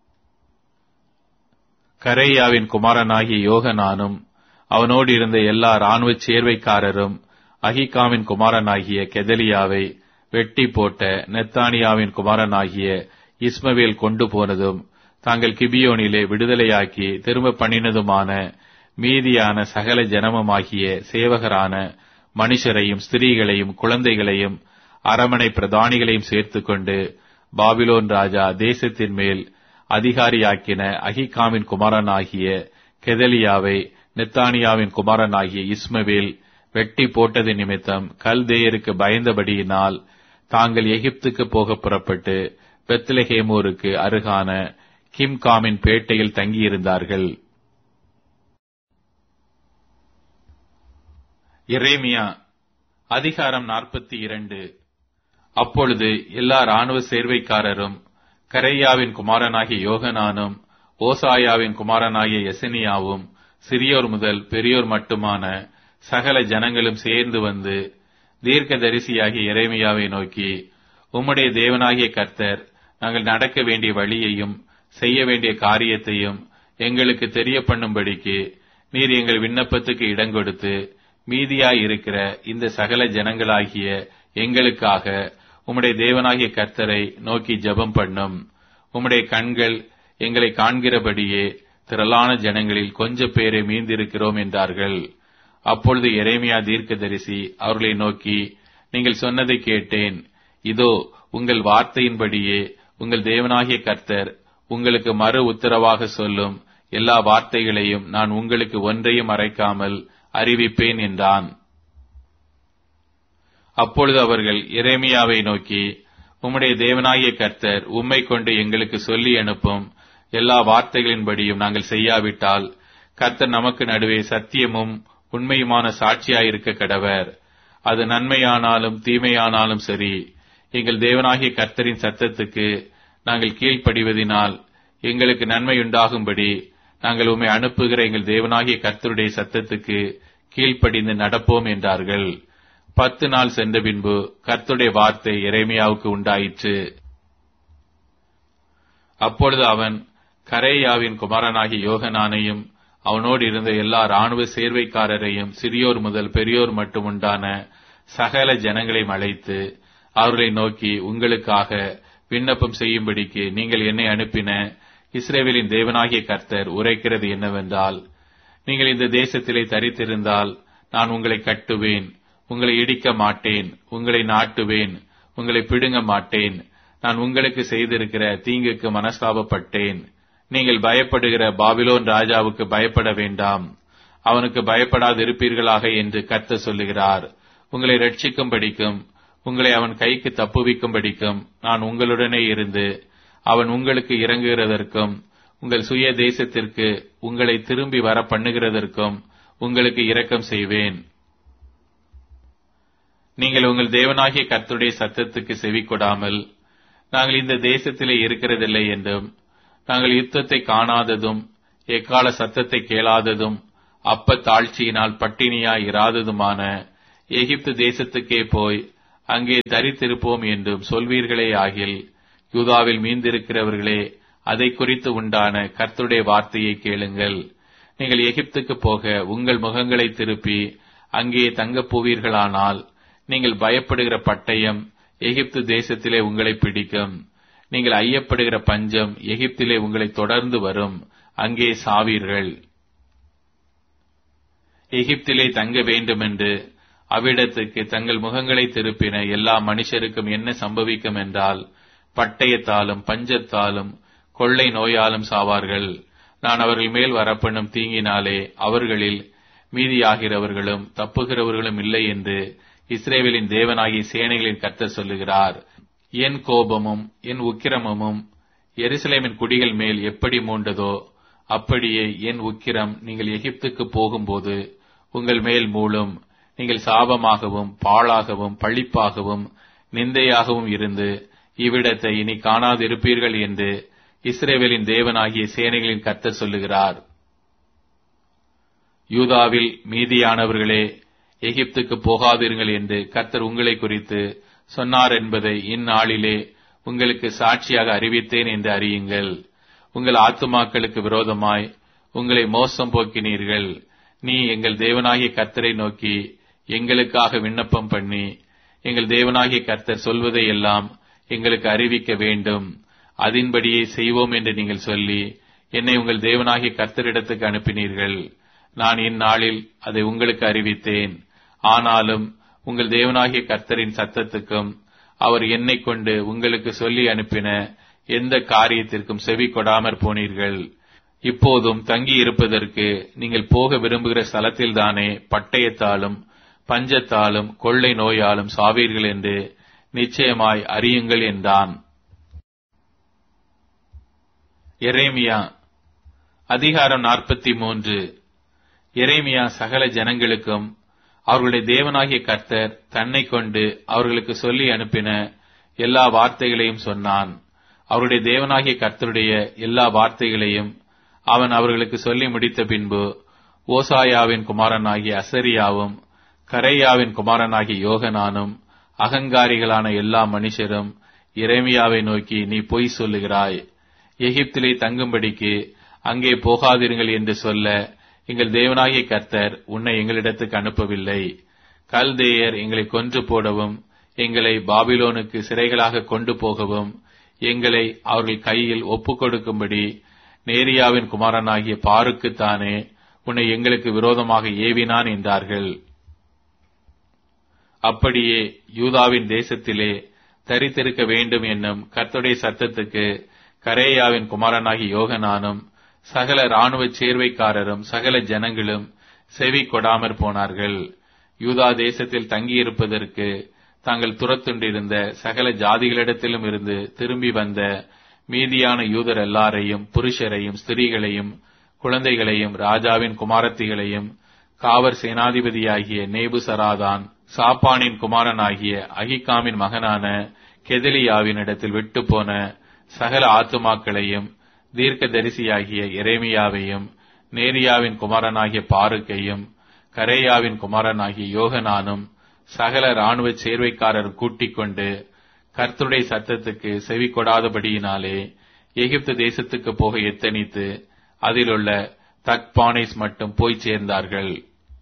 கரேயாவின் குமாரனாகிய யோகனானும் அவனோடு இருந்த எல்லா இராணுவ சேர்வைக்காரரும் அகிகாமின் குமாரனாகிய கெதலியாவை வெட்டி போட்ட நெத்தானியாவின் குமாரனாகிய இஸ்மவேல் கொண்டு போனதும் தாங்கள் கிபியோனிலே விடுதலையாக்கி திரும்ப பண்ணினதுமான மீதியான சகல ஜனமுமாகிய சேவகரான மனுஷரையும் ஸ்திரீகளையும் குழந்தைகளையும் அரமனை பிரதானிகளையும் சேர்த்துக்கொண்டு பாபிலோன் ராஜா தேசத்தின் மேல் அதிகாரியாக்கின அகிகாமின் குமாரனாகிய கெதலியாவை நெத்தானியாவின் குமாரனாகிய இஸ்மவேல் வெட்டி போட்டது நிமித்தம் கல்தேயருக்கு பயந்தபடியினால் தாங்கள் எகிப்துக்கு போக புறப்பட்டு பெத்லெகேமூருக்கு அருகான கிம்காமின் பேட்டையில் தங்கியிருந்தார்கள். எரேமியா அதிகாரம் நாற்பத்தி இரண்டு. அப்பொழுது எல்லா இராணுவ சேர்வைக்காரரும் கரேயாவின் குமாரனாகிய யோகனானும் ஓசாயாவின் குமாரனாகிய எசனியாவும் சிறியோர் முதல் பெரியோர் மட்டுமான சகல ஜனங்களும் சேர்ந்து வந்து தீர்க்கதரிசியாகிய எரேமியாவை நோக்கி, உம்முடைய தேவனாகிய கர்த்தர் நாங்கள் நடக்க வேண்டிய வழியையும் செய்ய வேண்டிய காரியத்தையும் எங்களுக்கு தெரிய பண்ணும்படிக்கு நீர் எங்கள் விண்ணப்பத்துக்கு இடங்கொடுத்து மீதியாய் இருக்கிற இந்த சகல ஜனங்களாகிய எங்களுக்காக உம்முடைய தேவனாகிய கர்த்தரை நோக்கி ஜெபம் பண்ணும். உம்முடைய கண்கள் எங்களை காண்கிறபடியே திரளான ஜனங்களில் கொஞ்ச பேரை மீந்திருக்கிறோம் என்றார்கள். அப்பொழுது எரேமியா தீர்க்கதரிசி அவர்களை நோக்கி, நீங்கள் சொன்னதை கேட்டேன். இதோ உங்கள் வார்த்தையின்படியே உங்கள் தேவனாகிய கர்த்தர் உங்களுக்கு மறு உத்தரவாக சொல்லும் எல்லா வார்த்தைகளையும் நான் உங்களுக்கு ஒன்றையும் மறைக்காமல் அறிவிப்பேன் என்றான். அப்பொழுது அவர்கள் எரேமியாவை நோக்கி, உம்முடைய தேவனாகிய கர்த்தர் உம்மை கொண்டு எங்களுக்கு சொல்லி அனுப்பும் எல்லா வார்த்தைகளின்படியும் நாங்கள் செய்யாவிட்டால் கர்த்தர் நமக்கு நடுவே சத்தியமும் உண்மையுமான சாட்சியாயிருக்க கடவர். அது நன்மையானாலும் தீமையானாலும் சரி, எங்கள் தேவனாகிய கர்த்தரின் சத்தத்துக்கு நாங்கள் கீழ்ப்படிவதினால் எங்களுக்கு நன்மையுண்டாகும்படி நாங்கள் உம்மை அனுப்புகிற எங்கள் தேவனாகிய கர்த்தருடைய சத்தத்துக்கு கீழ்ப்படிந்து நடப்போம் என்றார்கள். பத்து நாள் சென்ற பின்பு கர்த்தருடைய வார்த்தை எரேமியாவுக்கு உண்டாயிற்று. அப்பொழுது அவன் கரேயாவின் குமாரனாகிய யோகனானையும் அவனோடு இருந்த எல்லா இராணுவ சேர்வைக்காரரையும் சிறியோர் முதல் பெரியோர் மட்டும் உண்டான சகல ஜனங்களையும் அழைத்து அவர்களை நோக்கி, உங்களுக்காக விண்ணப்பம் செய்யும்படிக்கு நீங்கள் என்னை அனுப்பின இஸ்ரவேலின் தேவனாகிய கர்த்தர் உரைக்கிறது என்னவென்றால், நீங்கள் இந்த தேசத்திலே தரித்திருந்தால் நான் உங்களை கட்டுவேன், உங்களை இடிக்க மாட்டேன், உங்களை நாட்டுவேன், உங்களை பிடுங்க மாட்டேன். நான் உங்களுக்கு செய்திருக்கிற தீங்குக்கு மனஸ்தாபப்பட்டேன். நீங்கள் பயப்படுகிற பாபிலோன் ராஜாவுக்கு பயப்பட வேண்டாம், அவனுக்கு பயப்படாதிருப்பீர்களாக என்று கர்த்தர் சொல்லுகிறார். உங்களை ரட்சிக்கும்படிக்கும் உங்களை அவன் கைக்கு தப்புவிக்கும்படிக்கும் நான் உங்களுடனே இருந்து அவன் உங்களுக்கு இறங்குகிறதற்கும் உங்கள் சுய தேசத்திற்கு உங்களை திரும்பி வர பண்ணுகிறதற்கும் உங்களுக்கு இரக்கம் செய்வேன். நீங்கள் உங்கள் தேவனாகிய கர்த்தருடைய சத்தத்துக்கு செவி கொடாமல் நாங்கள் இந்த தேசத்திலே இருக்கிறதில்லை என்றும் நாங்கள் யுத்தத்தை காணாததும் எக்கால சத்தத்தை கேளாததும் அப்ப தாழ்ச்சியினால் பட்டினியாய் இராததுமான எகிப்து தேசத்துக்கே போய் அங்கே தரித்திருப்போம் என்றும் சொல்வீர்களே ஆகில், யூதாவில் மீந்திருக்கிறவர்களே, அதை குறித்து உண்டான கர்த்தருடைய வார்த்தையை கேளுங்கள். நீங்கள் எகிப்துக்கு போக உங்கள் முகங்களை திருப்பி அங்கே தங்கப் போவீர்களானால், நீங்கள் பயப்படுகிற பட்டயம் எகிப்து தேசத்திலே உங்களை பிடிக்கும். நீங்கள் ஐயப்படுகிற பஞ்சம் எகிப்திலே உங்களை தொடர்ந்து வரும், அங்கே சாவீர்கள். எகிப்திலே தங்க வேண்டுமென்று அவ்விடத்துக்கு தங்கள் முகங்களை திருப்பின எல்லா மனுஷருக்கும் என்ன சம்பவிக்கும் என்றால், பட்டயத்தாலும் பஞ்சத்தாலும் கொள்ளை நோயாலும் சாவார்கள். நான் அவர்கள் மேல் வரப்பண்ணும் தீங்கினாலே அவர்களில் மீதியாகிறவர்களும் தப்புகிறவர்களும் இல்லை என்று இஸ்ரவேலின் தேவனாகிய சேனைகளின் கர்த்தர் சொல்லுகிறார். என் கோபமும் என் உக்கிரமும் எருசலேமின் குடிகள் மேல் எப்படி மூண்டதோ, அப்படியே என் உக்கிரம் நீங்கள் எகிப்துக்கு போகும்போது உங்கள் மேல் மூளும். நீங்கள் சாபமாகவும் பாழாகவும் பழிப்பாகவும் நிந்தையாகவும் இருந்து இவ்விடத்தை இனி காணாதிருப்பீர்கள் என்று இஸ்ரவேலின் தேவனாகிய சேனைகளின் கர்த்தர் சொல்லுகிறார். யூதாவில் மீதியானவர்களே, எகிப்துக்கு போகாதீர்கள் என்று கர்த்தர் உங்களை குறித்து சொன்னார் என்பதை இந்நாளிலே உங்களுக்கு சாட்சியாக அறிவித்தேன் என்று அறியுங்கள். உங்கள் ஆத்துமாக்களுக்கு விரோதமாய் உங்களை மோசம் போக்கினீர்கள். நீ எங்கள் தேவனாகிய கர்த்தரை நோக்கி எங்களுக்காக விண்ணப்பம் பண்ணி, எங்கள் தேவனாகிய கர்த்தர் சொல்வதை எல்லாம் எங்களுக்கு அறிவிக்க வேண்டும், அதின்படியே செய்வோம் என்று நீங்கள் சொல்லி என்னை உங்கள் தேவனாகிய கர்த்தரிடத்துக்கு அனுப்பினீர்கள். நான் இந்நாளில் அதை உங்களுக்கு அறிவித்தேன். ஆனாலும் உங்கள் தேவனாகிய கர்த்தரின் சத்தத்துக்கும் அவர் என்னை கொண்டு உங்களுக்கு சொல்லி அனுப்பின எந்த காரியத்திற்கும் செவி கொடாமற் போனீர்கள். இப்போதும் தங்கி இருப்பதற்கு நீங்கள் போக விரும்புகிற ஸ்தலத்தில்தானே பட்டயத்தாலும் பஞ்சத்தாலும் கொள்ளை நோயாலும் சாவீர்கள் என்று நிச்சயமாய் அறியுங்கள் என்றான். எரேமியா அதிகாரம் நாற்பத்தி மூன்று. எரேமியா சகல ஜனங்களுக்கும் அவர்களுடைய தேவனாகிய கர்த்தர் தன்னை கொண்டு அவர்களுக்கு சொல்லி அனுப்பின எல்லா வார்த்தைகளையும் சொன்னான். அவருடைய தேவனாகிய கர்த்தருடைய எல்லா வார்த்தைகளையும் அவன் அவர்களுக்கு சொல்லி முடித்த பின்பு, ஓசாயாவின் குமாரனாகிய அசரியாவும் கரேயாவின் குமாரனாகிய யோகனானும் அகங்காரிகளான எல்லா மனுஷரும் எரேமியாவை நோக்கி, நீ பொய் சொல்லுகிறாய். எகிப்திலே தங்கும்படிக்கு அங்கே போகாதீர்கள் என்று சொல்ல எங்கள் தேவனாகிய கர்த்தர் உன்னை எங்களிடத்துக்கு அனுப்பவில்லை. கல்தேயர் எங்களை கொன்று போடவும் எங்களை பாபிலோனுக்கு சிறைகளாக கொண்டு போகவும் எங்களை அவர்கள் கையில் ஒப்புக் கொடுக்கும்படி நேரியாவின் குமாரனாகிய பாருக்குத்தானே உன்னை எங்களுக்கு விரோதமாக ஏவினான் என்றார்கள். அப்படியே யூதாவின் தேசத்திலே தரித்திருக்க வேண்டும் என்னும் கர்த்தருடைய சத்தத்துக்கு கரேயாவின் குமாரனாகிய யோகனானும் சகல இராணுவ சேர்வைக்காரரும் சகல ஜனங்களும் செவி கொடாமற் போனார்கள். யூதா தேசத்தில் தங்கியிருப்பதற்கு தாங்கள் துரத்துண்டிருந்த சகல ஜாதிகளிடத்திலும் இருந்து திரும்பி வந்த மீதியான யூதர் எல்லாரையும், புருஷரையும் ஸ்திரீகளையும் குழந்தைகளையும் ராஜாவின் குமாரத்திகளையும் காவற் சேனாதிபதியாகிய நேபுசராதான் சாப்பானின் குமாரனாகிய அகிகாமின் மகனான கெதலியாவினிடத்தில் விட்டு போன சகல ஆத்துமாக்களையும் தீர்க்க தரிசியாகிய எரேமியாவையும் நேரியாவின் குமாரனாகிய பாருக்கையும் கரேயாவின் குமாரனாகிய யோகனானும் சகல இராணுவ சேர்வைக்காரர் கூட்டிக் கொண்டு கர்த்தருடைய சத்தத்துக்கு செவி கொடாதபடியினாலே எகிப்து தேசத்துக்கு போக எத்தனித்து அதிலுள்ள தக்பானேஸ் மட்டும் போய் சேர்ந்தார்கள்.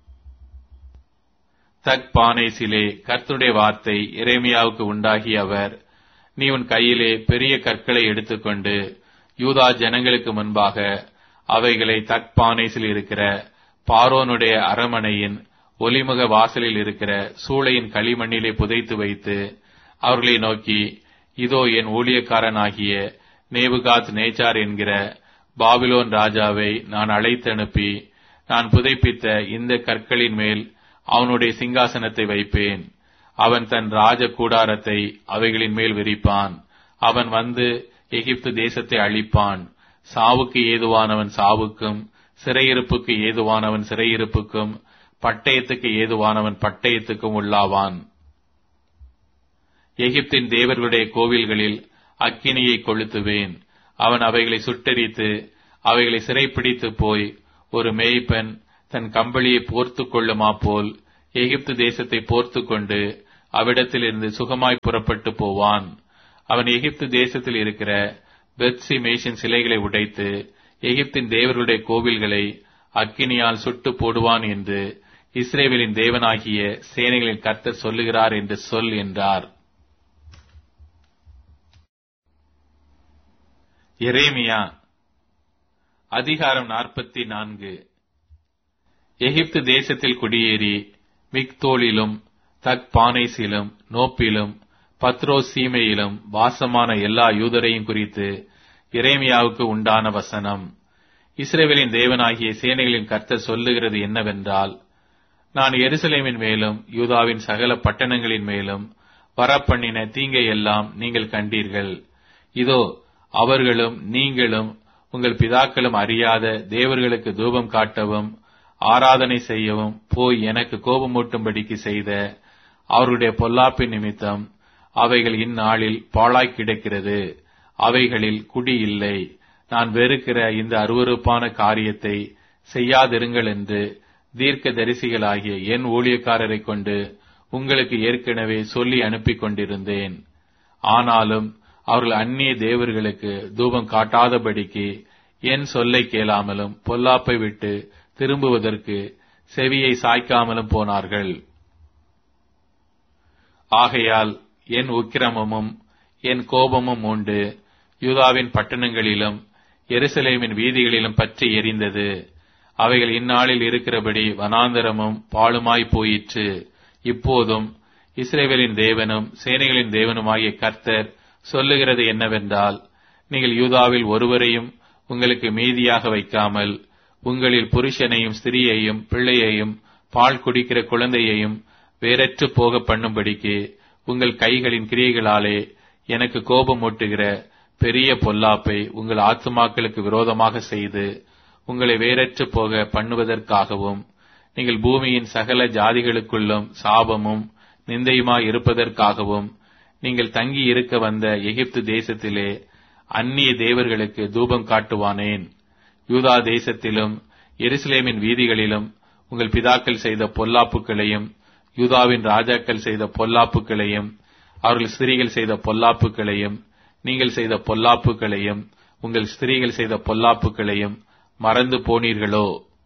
தக்பானேசிலே கர்த்தருடைய வார்த்தை எரேமியாவுக்கு உண்டாகிய அவர், நீ உன் கையிலே பெரிய கற்களை எடுத்துக்கொண்டு யூதா ஜனங்களுக்கு முன்பாக அவைகளை தக்பானேசில் இருக்கிற பார்வோனுடைய அரமனையின் ஒலிமுக வாசலில் இருக்கிற சூளையின் களிமண்ணிலே புதைத்து வைத்து அவர்களை நோக்கி, இதோ என் ஊழியக்காரனாகிய நேபுகாத் நேச்சார் என்கிற பாபிலோன் ராஜாவை நான் அழைத்தனுப்பி நான் புதைப்பித்த இந்த கற்களின் மேல் அவனுடைய சிங்காசனத்தை வைப்பேன். அவன் தன் ராஜ கூடாரத்தை அவைகளின் மேல் விரிப்பான். அவன் வந்து எகிப்து தேசத்தை அழிப்பான். சாவுக்கு ஏதுவானவன் சாவுக்கும், சிறையிருப்புக்கு ஏதுவானவன் சிறையிருப்புக்கும், பட்டயத்துக்கு ஏதுவானவன் பட்டயத்துக்கும் உள்ளாவான். எகிப்தின் தேவர்களுடைய கோவில்களில் அக்கினியை கொளுத்துவேன். அவன் அவைகளை சுட்டெரித்து அவைகளை சிறைப்பிடித்து போய் ஒரு மேய்ப்பன் தன் கம்பளியை போர்த்து கொள்ளுமா போல் எகிப்து தேசத்தை போர்த்து கொண்டு அவ்விடத்திலிருந்து சுகமாய் புறப்பட்டு போவான். அவன் எகிப்து தேசத்தில் இருக்கிற பெத்சி மேஷின் சிலைகளை உடைத்து எகிப்தின் தேவர்களுடைய கோவில்களை அக்கினியால் சுட்டு போடுவான் என்று இஸ்ரவேலின் தேவனாகிய சேனைகளின் கர்த்தர் சொல்லுகிறார் என்று சொல் என்றார். எரேமியா அதிகாரம் நாற்பத்தி நான்கு. எகிப்து தேசத்தில் குடியேறி மிக்தோலிலும் தக்பானேசிலும் நோப்பிலும் பத்ரோஸ் சீமையிலும் வாசமான எல்லா யூதரையும் குறித்து எரேமியாவுக்கு உண்டான வசனம். இஸ்ரவேலின் தேவனாகிய சேனைகளின் கர்த்தர் சொல்லுகிறது என்னவென்றால், நான் எருசலேமின் மேலும் யூதாவின் சகல பட்டணங்களின் மேலும் வரப்பண்ணின தீங்கை எல்லாம் நீங்கள் கண்டீர்கள். இதோ அவர்களும் நீங்களும் உங்கள் பிதாக்களும் அறியாத தேவர்களுக்கு தூபம் காட்டவும் ஆராதனை செய்யவும் போய் எனக்கு கோபமூட்டும்படிக்கு செய்த அவருடைய பொல்லாப்பின் நிமித்தம் அவைகள் இந்நாளில் பாழாய் கிடக்கிறது. அவைகளில் குடி இல்லை. நான் வெறுக்கிற இந்த அருவருப்பான காரியத்தை செய்யாதிருங்கள் என்று தீர்க்க தரிசிகளாகிய என் ஊழியக்காரரை கொண்டு உங்களுக்கு ஏற்கனவே சொல்லி அனுப்பி கொண்டிருந்தேன். ஆனாலும் அவர்கள் அந்நிய தேவர்களுக்கு தூபம் காட்டாதபடிக்கு என் சொல்லை கேளாமலும் பொல்லாப்பை விட்டு திரும்புவதற்கு செவியை சாய்க்காமலும் போனார்கள். ஆகையால் என் உக்கிரமும் என் கோபமும் உண்டு யூதாவின் பட்டணங்களிலும் எருசலேமின் வீதிகளிலும் பற்றி எரிந்தது. அவைகள் இந்நாளில் இருக்கிறபடி வனாந்தரமும் பாழுமாய் போயிற்று. இப்போதும் இஸ்ரவேலின் தேவனும் சேனைகளின் தேவனுமாகிய கர்த்தர் சொல்லுகிறது என்னவென்றால், நீங்கள் யூதாவில் ஒருவரையும் உங்களுக்கு மீதியாக வைக்காமல் உங்களில் புருஷனையும் ஸ்திரியையும் பிள்ளையையும் பால் குடிக்கிற குழந்தையையும் வேறற்று போக பண்ணும்படிக்கு உங்கள் கைகளின் கிரியைகளாலே எனக்கு கோபமூட்டுகிற பெரிய பொல்லாப்பை உங்கள் ஆத்துமாக்களுக்கு விரோதமாக செய்து உங்களை வேறற்று போக பண்ணுவதற்காகவும் நீங்கள் பூமியின் சகல ஜாதிகளுக்குள்ளும் சாபமும் நிந்தையுமாய் இருப்பதற்காகவும் நீங்கள் தங்கி இருக்க வந்த எகிப்து தேசத்திலே அந்நிய தேவர்களுக்கு தூபம் காட்டுவானேன். யூதா தேசத்திலும் எருசலேமின் வீதிகளிலும் உங்கள் பிதாக்கள் செய்த பொல்லாப்புகளையும் யூதாவின் ராஜாக்கள் செய்த பொல்லாப்புகளையும் அவர்கள் ஸ்திரீகள் செய்த பொல்லாப்புகளையும் நீங்கள் செய்த பொல்லாப்புகளையும் உங்கள் ஸ்திரீகள் செய்த பொல்லாப்புகளையும் மறந்து போனீர்களோ?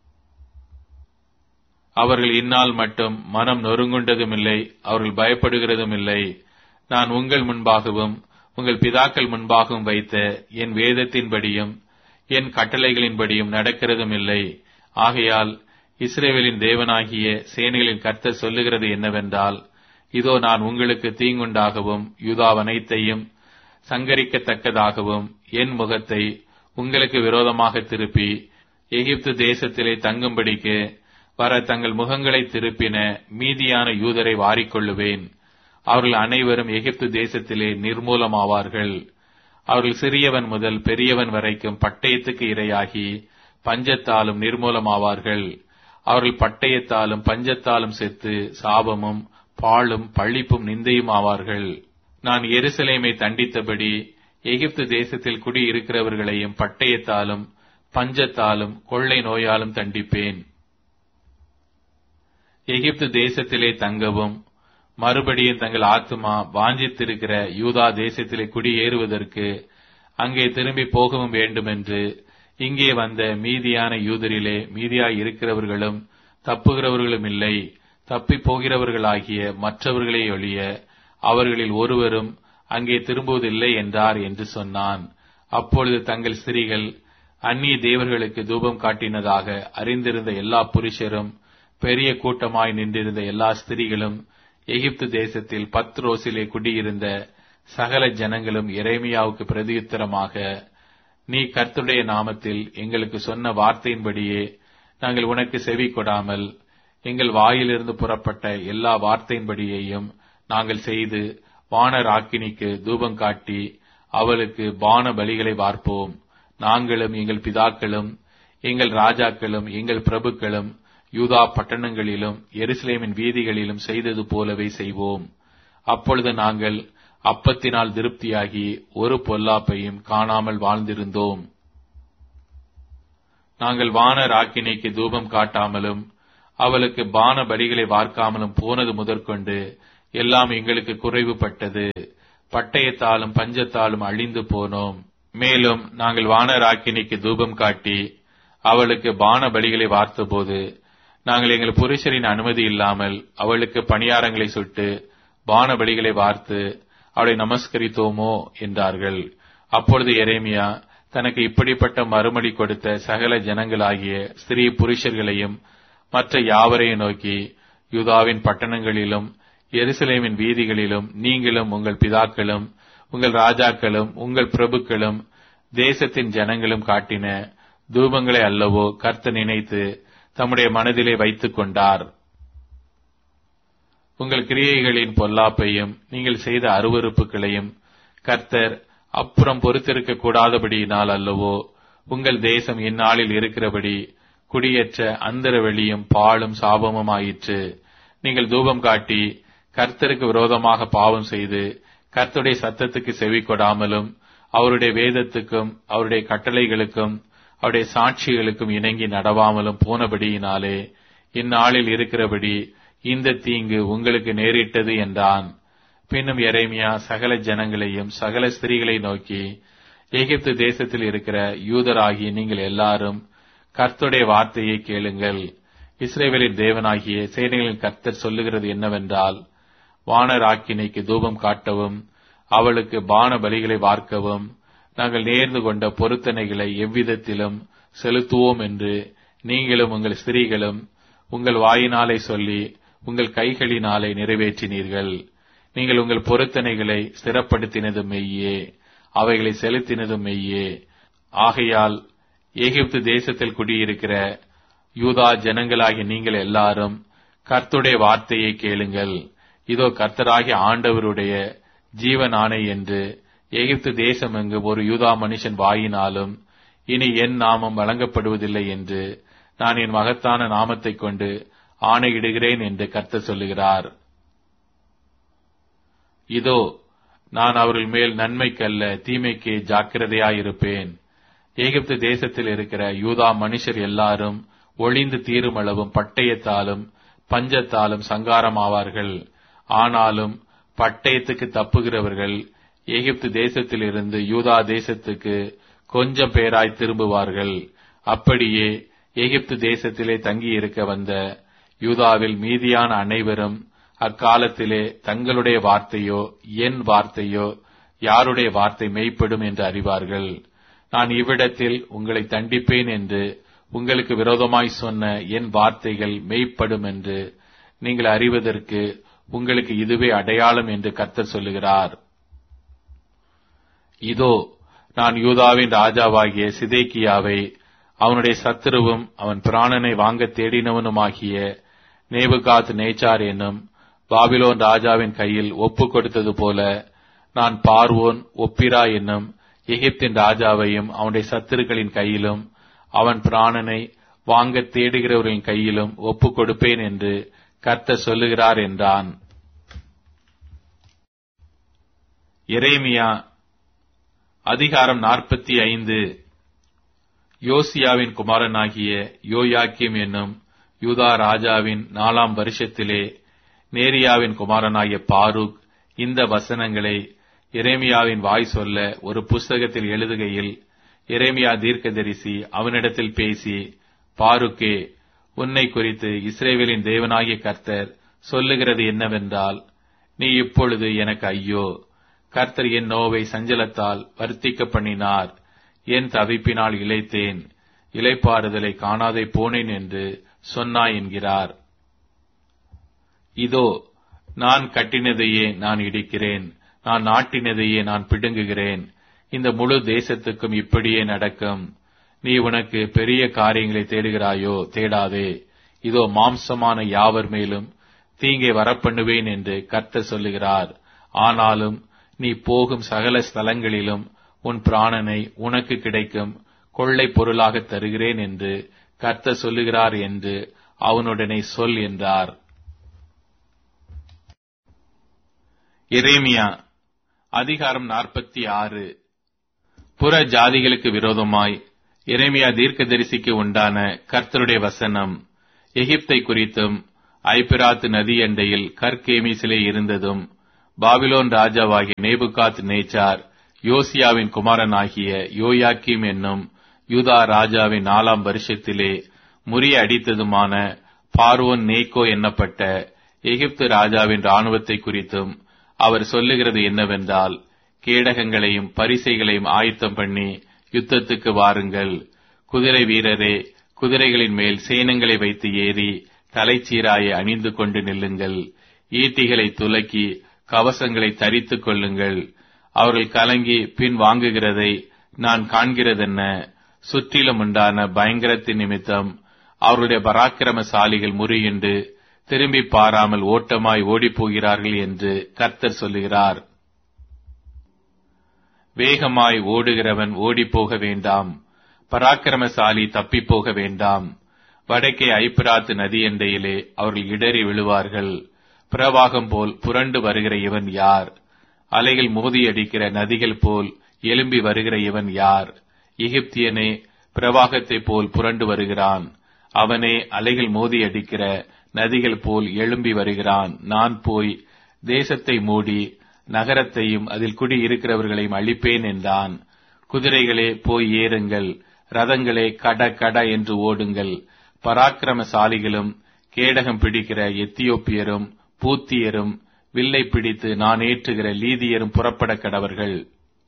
அவர்கள் இந்நாள் மட்டும் மனம் நொறுங்குண்டதும் இல்லை, அவர்கள் பயப்படுகிறதும் இல்லை. நான் உங்கள் முன்பாகவும் உங்கள் பிதாக்கள் முன்பாகவும் வைத்த என் வேதத்தின்படியும் என் கட்டளைகளின்படியும் நடக்கிறதும் இல்லை. ஆகையால் இஸ்ரவேலின் தேவனாகிய சேனைகளின் கர்த்தர் சொல்லுகிறது என்னவென்றால், இதோ நான் உங்களுக்கு தீங்குண்டாகவும் யூதாவனைத்தையும் சங்கரிக்கத்தக்கதாகவும் என் முகத்தை உங்களுக்கு விரோதமாக திருப்பி எகிப்து தேசத்திலே தங்கும்படிக்கு வர தங்கள் முகங்களை திருப்பின மீதியான யூதரை வாரிக்கொள்ளுவேன். அவர்கள் அனைவரும் எகிப்து தேசத்திலே நிர்மூலமாவார்கள். அவர்கள் சிறியவன் முதல் பெரியவன் வரைக்கும் பட்டயத்துக்கு இரையாகி பஞ்சத்தாலும் நிர்மூலமாவார்கள். அவர்கள் பட்டயத்தாலும் பஞ்சத்தாலும் செத்து சாபமும் பாழும் பழிப்பும் நிந்தையும் ஆவார்கள். நான் எருசலேமை தண்டித்தபடி எகிப்து தேசத்தில் குடியிருக்கிறவர்களையும் பட்டயத்தாலும் பஞ்சத்தாலும் கொள்ளை நோயாலும் தண்டிப்பேன். எகிப்து தேசத்திலே தங்கவும் மறுபடியும் தங்கள் ஆத்துமா வாஞ்சித்திருக்கிற யூதா தேசத்திலே குடியேறுவதற்கு அங்கே திரும்பி போகவும் வேண்டுமென்று இங்கே வந்த மீதியான யூதரிலே மீதியாய் இருக்கிறவர்களும் தப்புகிறவர்களும் இல்லை, தப்பி போகிறவர்களாகிய மற்றவர்களே ஒழிய அவர்களில் ஒருவரும் அங்கே திரும்புவதில்லை என்றார் என்று சொன்னான். அப்பொழுது தங்கள் ஸ்திரீகள் அந்நிய தேவர்களுக்கு தூபம் காட்டினதாக அறிந்திருந்த எல்லா புருஷரும் பெரிய கூட்டமாய் நின்றிருந்த எல்லா ஸ்திரீகளும் எகிப்து தேசத்தில் பத்ரோசிலே குடியிருந்த சகல ஜனங்களும் எரேமியாவுக்கு பிரதியுத்தரமாக, நீ கர்த்தருடைய நாமத்தில் எங்களுக்கு சொன்ன வார்த்தையின்படியே நாங்கள் உனக்கு செவி கொடாமல் எங்கள் வாயிலிருந்து புறப்பட்ட எல்லா வார்த்தையின்படியையும் நாங்கள் செய்து வானர் ஆக்கினிக்கு தூபம் காட்டி அவளுக்கு பான பலிகளை வார்ப்போம். நாங்களும் எங்கள் பிதாக்களும் எங்கள் ராஜாக்களும் எங்கள் பிரபுக்களும் யூதா பட்டணங்களிலும் எருசலேமின் வீதிகளிலும் செய்தது போலவே செய்வோம். அப்பொழுது நாங்கள் அப்பத்தினால் திருப்தியாகி ஒரு பொல்லாப்பையும் காணாமல் வாழ்ந்திருந்தோம். நாங்கள் வானர் ஆக்கினைக்கு தூபம் காட்டாமலும் அவளுக்கு பான பலிகளை வார்க்காமலும் போனது முதற்கொண்டு எல்லாம் எங்களுக்கு குறைவுபட்டது. பட்டயத்தாலும் பஞ்சத்தாலும் அழிந்து போனோம். மேலும் நாங்கள் வானர் ஆக்கினைக்கு தூபம் காட்டி அவளுக்கு பான பலிகளை வார்த்தபோது நாங்கள் எங்கள் புருஷரின் அனுமதி இல்லாமல் அவளுக்கு பணியாரங்களை சுட்டு பான பலிகளை வார்த்து அவளை நமஸ்கரித்தோமோ என்றார்கள். அப்பொழுது எரேமியா தனக்கு இப்படிப்பட்ட மறுமொழி கொடுத்த சகல ஜனங்களாகிய ஸ்திரீ புருஷர்களையும் மற்ற யாவரையும் நோக்கி, யூதாவின் பட்டணங்களிலும் எருசலேமின் வீதிகளிலும் நீங்களும் உங்கள் பிதாக்களும் உங்கள் ராஜாக்களும் உங்கள் பிரபுக்களும் தேசத்தின் ஜனங்களும் காட்டின தூபங்களை அல்லவோ கர்த்தர் நினைத்து தம்முடைய மனதிலே வைத்துக் கொண்டார். உங்கள் கிரியைகளின் பொல்லாப்பையும் நீங்கள் செய்த அருவருப்புகளையும் கர்த்தர் அப்புறம் பொறுத்திருக்க கூடாதபடியினால் அல்லவோ உங்கள் தேசம் இந்நாளில் இருக்கிறபடி குடியேற்ற அந்தர வெளியும் பாழும் சாபமும் ஆயிற்று. நீங்கள் தூபம் காட்டி கர்த்தருக்கு விரோதமாக பாவம் செய்து கர்த்தருடைய சத்தத்துக்கு செவி கொடாமலும் அவருடைய வேதத்துக்கும் அவருடைய கட்டளைகளுக்கும் அவருடைய சாட்சிகளுக்கும் இணங்கி நடவாமலும் போனபடியினாலே இந்நாளில் இருக்கிறபடி இந்த தீங்கு உங்களுக்கு நேரிட்டது என்றான். பின்னும் எரேமியா சகல ஜனங்களையும் சகல ஸ்திரீகளை நோக்கி, எகிப்து தேசத்தில் இருக்கிற யூதராகிய நீங்கள் எல்லாரும் கர்த்தருடைய வார்த்தையை கேளுங்கள். இஸ்ரவேலின் தேவனாகிய சேனைகளின் கர்த்தர் சொல்லுகிறது என்னவென்றால், வானர் ஆக்கினைக்கு தூபம் காட்டவும் அவளுக்கு பான பலிகளை வார்க்கவும் நாங்கள் நேர்ந்து கொண்ட பொருத்தனைகளை எவ்விதத்திலும் செலுத்துவோம் என்று நீங்களும் உங்கள் ஸ்திரீகளும் உங்கள் வாயினாலே சொல்லி உங்கள் கைகளினாலே நிறைவேற்றினீர்கள். நீங்கள் உங்கள் பொருத்தனைகளை ஸ்திரப்படுத்தினதும் மெய்யே, அவைகளை செலுத்தினதும் மெய்யே. ஆகையால் எகிப்து தேசத்தில் குடியிருக்கிற யூதா ஜனங்களாகிய நீங்கள் எல்லாரும் கர்த்தருடைய வார்த்தையை கேளுங்கள். இதோ கர்த்தராகிய ஆண்டவருடைய ஜீவன் ஆணை என்று எகிப்து தேசம் எங்கு ஒரு யூதா மனுஷன் வாயினாலும் இனி என் நாமம் வழங்கப்படுவதில்லை என்று நான் என் மகத்தான நாமத்தைக் கொண்டு ஆணையிடுகிறேன் என்று கர்த்தர் சொல்லுகிறார். இதோ நான் அவர்கள் மேல் நன்மைக்கல்ல தீமைக்கு ஜாக்கிரதையாயிருப்பேன். எகிப்து தேசத்தில் இருக்கிற யூதா மனுஷர் எல்லாரும் ஒளிந்து தீருமளவும் பட்டயத்தாலும் பஞ்சத்தாலும் சங்காரமாவார்கள். ஆனாலும் பட்டயத்துக்கு தப்புகிறவர்கள் எகிப்து தேசத்தில் இருந்து யூதா தேசத்துக்கு கொஞ்சம் பேராய் திரும்புவார்கள். அப்படியே எகிப்து தேசத்திலே தங்கியிருக்க வந்த யூதாவில் மீதியான அனைவரும் அக்காலத்திலே தங்களுடைய வார்த்தையோ என் வார்த்தையோ யாருடைய வார்த்தை மெய்ப்படும் என்று அறிவார்கள். நான் இவ்விடத்தில் உங்களை தண்டிப்பேன் என்று உங்களுக்கு விரோதமாய் சொன்ன என் வார்த்தைகள் மெய்ப்படும் என்று நீங்கள் அறிவதற்கு உங்களுக்கு இதுவே அடையாளம் என்று கர்த்தர் சொல்லுகிறார். இதோ நான் யூதாவின் ராஜாவாகிய சிதேக்கியாவை அவனுடைய சத்துருவும் அவன் பிராணனை வாங்க தேடினவனுமாகிய நேபுகாத் நேச்சார் என்னும் பாபிலோன் ராஜாவின் கையில் ஒப்பு கொடுத்தது போல நான் பார்வோன் ஒப்பிரா என்னும் எகிப்தின் ராஜாவையும் அவனுடைய சத்துருக்களின் கையிலும் அவன் பிராணனை வாங்க தேடுகிறவர்களின் கையிலும் ஒப்பு கொடுப்பேன் என்று கர்த்தர் சொல்லுகிறார் என்றான். எரேமியா அதிகாரம் நாற்பத்தி ஐந்து. யோசியாவின் குமாரனாகிய யோயாக்கிம் என்னும் யூதா ராஜாவின் நாலாம் வருஷத்திலே நேரியாவின் குமாரனாகிய பாரூக் இந்த வசனங்களை எரேமியாவின் வாய் சொல்ல ஒரு புஸ்தகத்தில் எழுதுகையில், எரேமியா தீர்க்கதரிசி அவனிடத்தில் பேசி, பாருக்கே, உன்னை குறித்து இஸ்ரவேலின் தேவனாகிய கர்த்தர் சொல்லுகிறது என்னவென்றால், நீ இப்பொழுது எனக்கு ஐயோ, கர்த்தர் என் நோவை சஞ்சலத்தால் வர்த்திக்க பண்ணினார், என் தவிப்பினால் இளைத்தேன், இளைப்பாறுதலை காணாதே போனேன் என்று சொன்னாய் என்கிறார். இதோ நான் கட்டினதையே நான் இடிக்கிறேன், நான் நாட்டினதையே நான் பிடுங்குகிறேன். இந்த முழு தேசத்துக்கும் இப்படியே நடக்கும். நீ உனக்கு பெரிய காரியங்களை தேடுகிறாயோ? தேடாதே. இதோ மாம்சமான யாவர் மேலும் தீங்கை வரப்பண்ணுவேன் என்று கர்த்தர் சொல்லுகிறார். ஆனாலும் நீ போகும் சகல ஸ்தலங்களிலும் உன் பிராணனை உனக்கு கிடைக்கும் கொள்ளை பொருளாக தருகிறேன் என்று கர்த்தர் சொல்லுகிறார் என்று அவனுடனே சொல் என்றார். எரேமியா அதிகாரம் நாற்பத்தி ஆறு. புற ஜாதிகளுக்கு விரோதமாய் எரேமியா தீர்க்கதரிசிக்கு உண்டான கர்த்தருடைய வசனம். எகிப்தை குறித்தும் ஐபிராத்து நதி அண்டையில் கர்கேமிசிலே இருந்ததும் பாபிலோன் ராஜாவாகிய நேபுகாத் நேச்சார் யோசியாவின் குமாரனாகிய யோயாக்கீம் என்னும் யூதா ராஜாவின் நாலாம் வருஷத்திலே முறிய அடித்ததுமான பார்வோன் நேக்கோ என்னப்பட்ட எகிப்து ராஜாவின் இராணுவத்தை குறித்தும் அவர் சொல்லுகிறது என்னவென்றால், கேடகங்களையும் பரிசைகளையும் ஆயத்தம் பண்ணி யுத்தத்துக்கு வாருங்கள். குதிரை வீரரே, குதிரைகளின் மேல் சேனங்களை வைத்து ஏறி தலைச்சீராயை அணிந்து கொண்டு நில்லுங்கள். ஈட்டிகளை துலக்கி கவசங்களை தரித்துக் கொள்ளுங்கள். அவர்கள் கலங்கி பின் வாங்குகிறதை நான் காண்கிறதென்ன? சுற்றிலும் உண்டான பயங்கரத்தின் நிமித்தம் அவர்களுடைய பராக்கிரமசாலிகள் முறியுண்டு திரும்பி பாராமல் ஓட்டமாய் ஓடிப்போகிறார்கள் என்று கர்த்தர் சொல்லுகிறார். வேகமாய் ஓடுகிறவன் ஓடிப்போக வேண்டாம், பராக்கிரமசாலி தப்பிப்போக வேண்டாம். வடக்கே ஐப்பிராத்து நதி எண்டையிலே அவர்கள் இடறி விழுவார்கள். பிரவாகம் போல் புரண்டு வருகிற இவன் யார்? அலைகள் மோதியடிக்கிற நதிகள் போல் எழும்பி வருகிற இவன் யார்? எகிப்தியனே, பிரவாகத்தை போல் புரண்டு வருகிறான். அவனே அலைகள் மோதியடிக்கிற நதிகள் போல் எழும்பி வருகிறான். நான் போய் தேசத்தை மூடி நகரத்தையும் அதில் குடி இருக்கிறவர்களையும் அழிப்பேன் என்றான். குதிரைகளே போய் ஏறுங்கள், ரதங்களே கட கட என்று ஓடுங்கள். பராக்கிரமசாலிகளும் கேடகம் பிடிக்கிற எத்தியோப்பியரும் பூத்தியரும் வில்லை பிடித்து நான் ஏற்றுகிற லீதியரும் புறப்பட கடவர்கள்.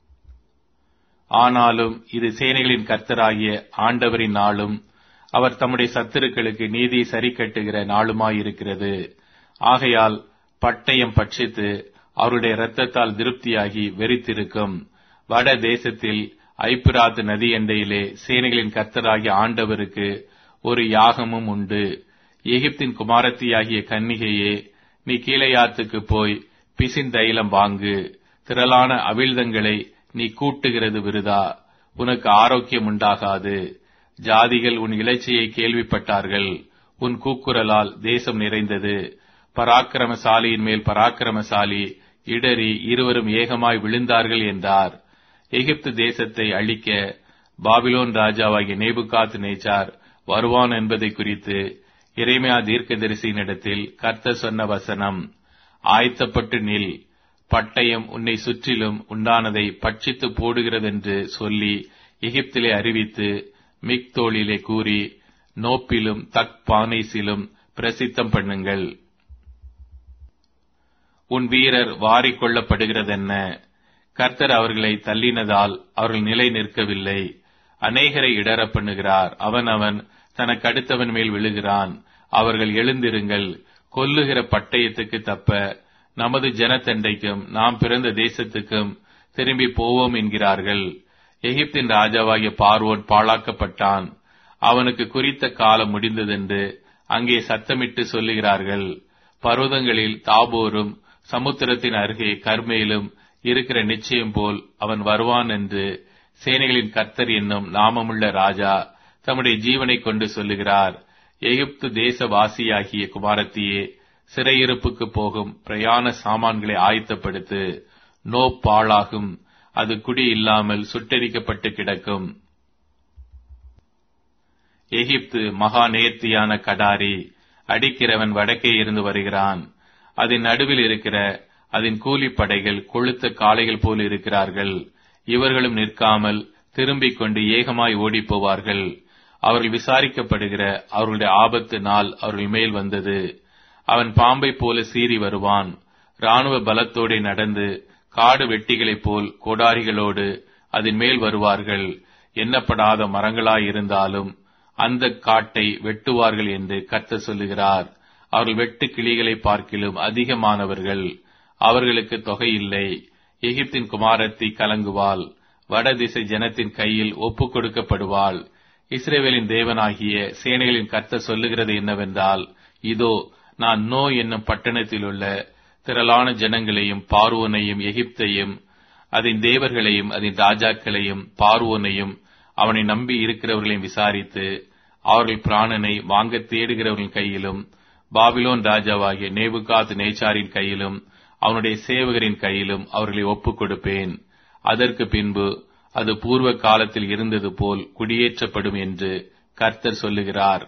ஆனாலும் இது சேனைகளின் கர்த்தராகிய ஆண்டவரின் நாளும் அவர் தம்முடைய சத்துருக்களுக்கு நீதியை சரி கட்டுகிற நாளுமாயிருக்கிறது. ஆகையால் பட்டயம் பட்சித்து அவருடைய இரத்தத்தால் திருப்தியாகி வெறித்திருக்கும். வட தேசத்தில் ஐப்பிராத்து நதி எண்டையிலே சேனைகளின் கர்த்தராகிய ஆண்டவருக்கு ஒரு யாகமும் உண்டு. எகிப்தின் குமாரத்தியாகிய கன்னிகையே, நீ கீலேயாத்துக்கு போய் பிசின் தைலம் வாங்கு. திரளான அவிழ்தங்களை நீ கூட்டுகிறது விருதா, உனக்கு ஆரோக்கியம் உண்டாகாது. ஜாதிகள் உன் இலச்சையை கேள்விப்பட்டார்கள், உன் கூக்குரலால் தேசம் நிறைந்தது. பராக்கிரமசாலியின் மேல் பராக்கிரமசாலி இடறி இருவரும் ஏகமாய் விழுந்தார்கள் என்றார். எகிப்து தேசத்தை அழிக்க பாபிலோன் ராஜாவாகிய நேபுகாத் நேச்சார் வருவான் என்பதை குறித்து எரேமியா தீர்க்கதரிசியினிடத்தில் கர்த்தர் சொன்ன வசனம். ஆயத்தப்பட்டு நில், பட்டயம் உன்னை சுற்றிலும் உண்டானதை பட்சித்து போடுகிறதென்று சொல்லி எகிப்திலே அறிவித்து மிக்தோலிலே கூறி நோப்பிலும் தக்பானேசிலும் பிரசித்தம் பண்ணுங்கள். உன் வீரர் வாரிக்கொள்ளப்படுகிறதென்ன? கர்த்தர் அவர்களை தள்ளினதால் அவர்கள் நிலை நிற்கவில்லை. அநேகரை இடற பண்ணுகிறார். அவன் அவன் தனக்கு அடுத்தவன் மேல் விழுகிறான். அவர்கள் எழுந்திருங்கள், கொல்லுகிற பட்டயத்துக்கு தப்ப நமது ஜனத்தண்டைக்கும் நாம் பிறந்த தேசத்துக்கும் திரும்பி போவோம் என்கிறார்கள். எகிப்தின் ராஜாவாகிய பார்வோன் பாழாக்கப்பட்டான். அவனுக்கு குறித்த காலம் முடிந்ததென்று அங்கே சத்தமிட்டு சொல்லுகிறார்கள். பர்வதங்களில் தாபோரும் சமுத்திரத்தின் அருகே கர்மேலும் இருக்கிற நிச்சயம் போல் அவன் வருவான் என்று சேனைகளின் கர்த்தர் என்னும் நாமமுள்ள ராஜா தம்முடைய ஜீவனை கொண்டு சொல்லுகிறார். எகிப்து தேசவாசியாகிய குமாரத்தியே, சிறையிருப்புக்கு போகும் பிரயாண சாமான்களை ஆயத்தப்படுத்து. நோ பாழாகும், அது குடி இல்லாமல் சுட்டெரிக்கப்பட்டு கிடக்கும். எகிப்து மகா நேர்த்தியான கடாரி, அடிக்கிறவன் வடக்கே இருந்து வருகிறான். அதன் நடுவில் இருக்கிற அதன் கூலிப்படைகள் கொழுத்த காளைகள் போல் இருக்கிறார்கள். இவர்களும் நிற்காமல் திரும்பிக் கொண்டு ஏகமாய் ஓடிப் போவார்கள். அவர்கள் விசாரிக்கப்படுகிற அவர்களுடைய ஆபத்து நாள் அவர்கள் மேல் வந்தது. அவன் பாம்பை போல சீறி வருவான். இராணுவ பலத்தோடு நடந்து காடு வெட்டிகளைப் போல் கோடாரிகளோடு அதன் மேல் வருவார்கள். எண்ணப்படாத மரங்களாயிருந்தாலும் அந்த காட்டை வெட்டுவார்கள் என்று கர்த்தர் சொல்லுகிறார். அவர்கள் வெட்டு கிளிகளை பார்க்கிலும் அதிகமானவர்கள், அவர்களுக்கு தொகை இல்லை. எகிப்தின் குமாரத்தி கலங்குவாள், வடதிசை ஜனத்தின் கையில் ஒப்புக் கொடுக்கப்படுவாள். இஸ்ரவேலின் தேவனாகிய சேனைகளின் கர்த்தர் சொல்லுகிறது என்னவென்றால், இதோ நான் நோ என்னும் பட்டணத்தில் உள்ள திரளான ஜனங்களையும் பார்வோனையும் எகிப்தையும் அதன் தேவர்களையும் அதன் ராஜாக்களையும் பார்வோனையும் அவனை நம்பி இருக்கிறவர்களையும் விசாரித்து அவர்கள் பிராணனை வாங்க தேடுகிறவர்களின் கையிலும் பாபிலோன் ராஜாவாகிய நேபுகாத் நேச்சாரின் கையிலும் அவனுடைய சேவகரின் கையிலும் அவர்களை ஒப்புக் கொடுப்பேன். அதற்கு பின்பு அது பூர்வ காலத்தில் இருந்தது போல் குடியேற்றப்படும் என்று கர்த்தர் சொல்லுகிறார்.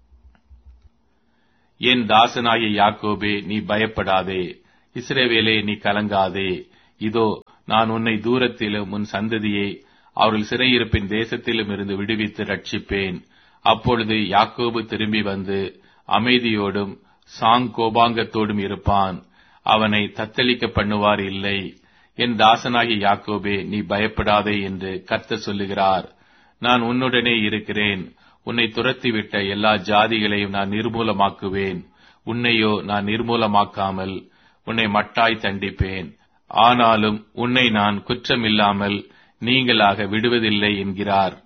என் தாசனாகிய யாக்கோபே, நீ பயப்படாதே, இஸ்ரவேலே நீ கலங்காதே. இதோ நான் உன்னை தூரத்திலும் உன் சந்ததியை அவர்கள் சிறையிருப்பின் தேசத்திலும் இருந்து விடுவித்து ரட்சிப்பேன். அப்பொழுது யாக்கோபு திரும்பி வந்து அமைதியோடும் சாங்கோபாங்கத்தோடும் இருப்பான். அவனை தத்தளிக்க பண்ணுவார் இல்லை. என் தாசனாகிய யாக்கோபே, நீ பயப்படாதே என்று கர்த்தர் சொல்லுகிறார். நான் உன்னுடனே இருக்கிறேன். உன்னை துரத்திவிட்ட எல்லா ஜாதிகளையும் நான் நிர்மூலமாக்குவேன். உன்னையோ நான் நிர்மூலமாக்காமல் உன்னை மட்டாய் தண்டிப்பேன். ஆனாலும் உன்னை நான் குற்றமில்லாமல் நீங்களாக விடுவதில்லை என்கிறார்.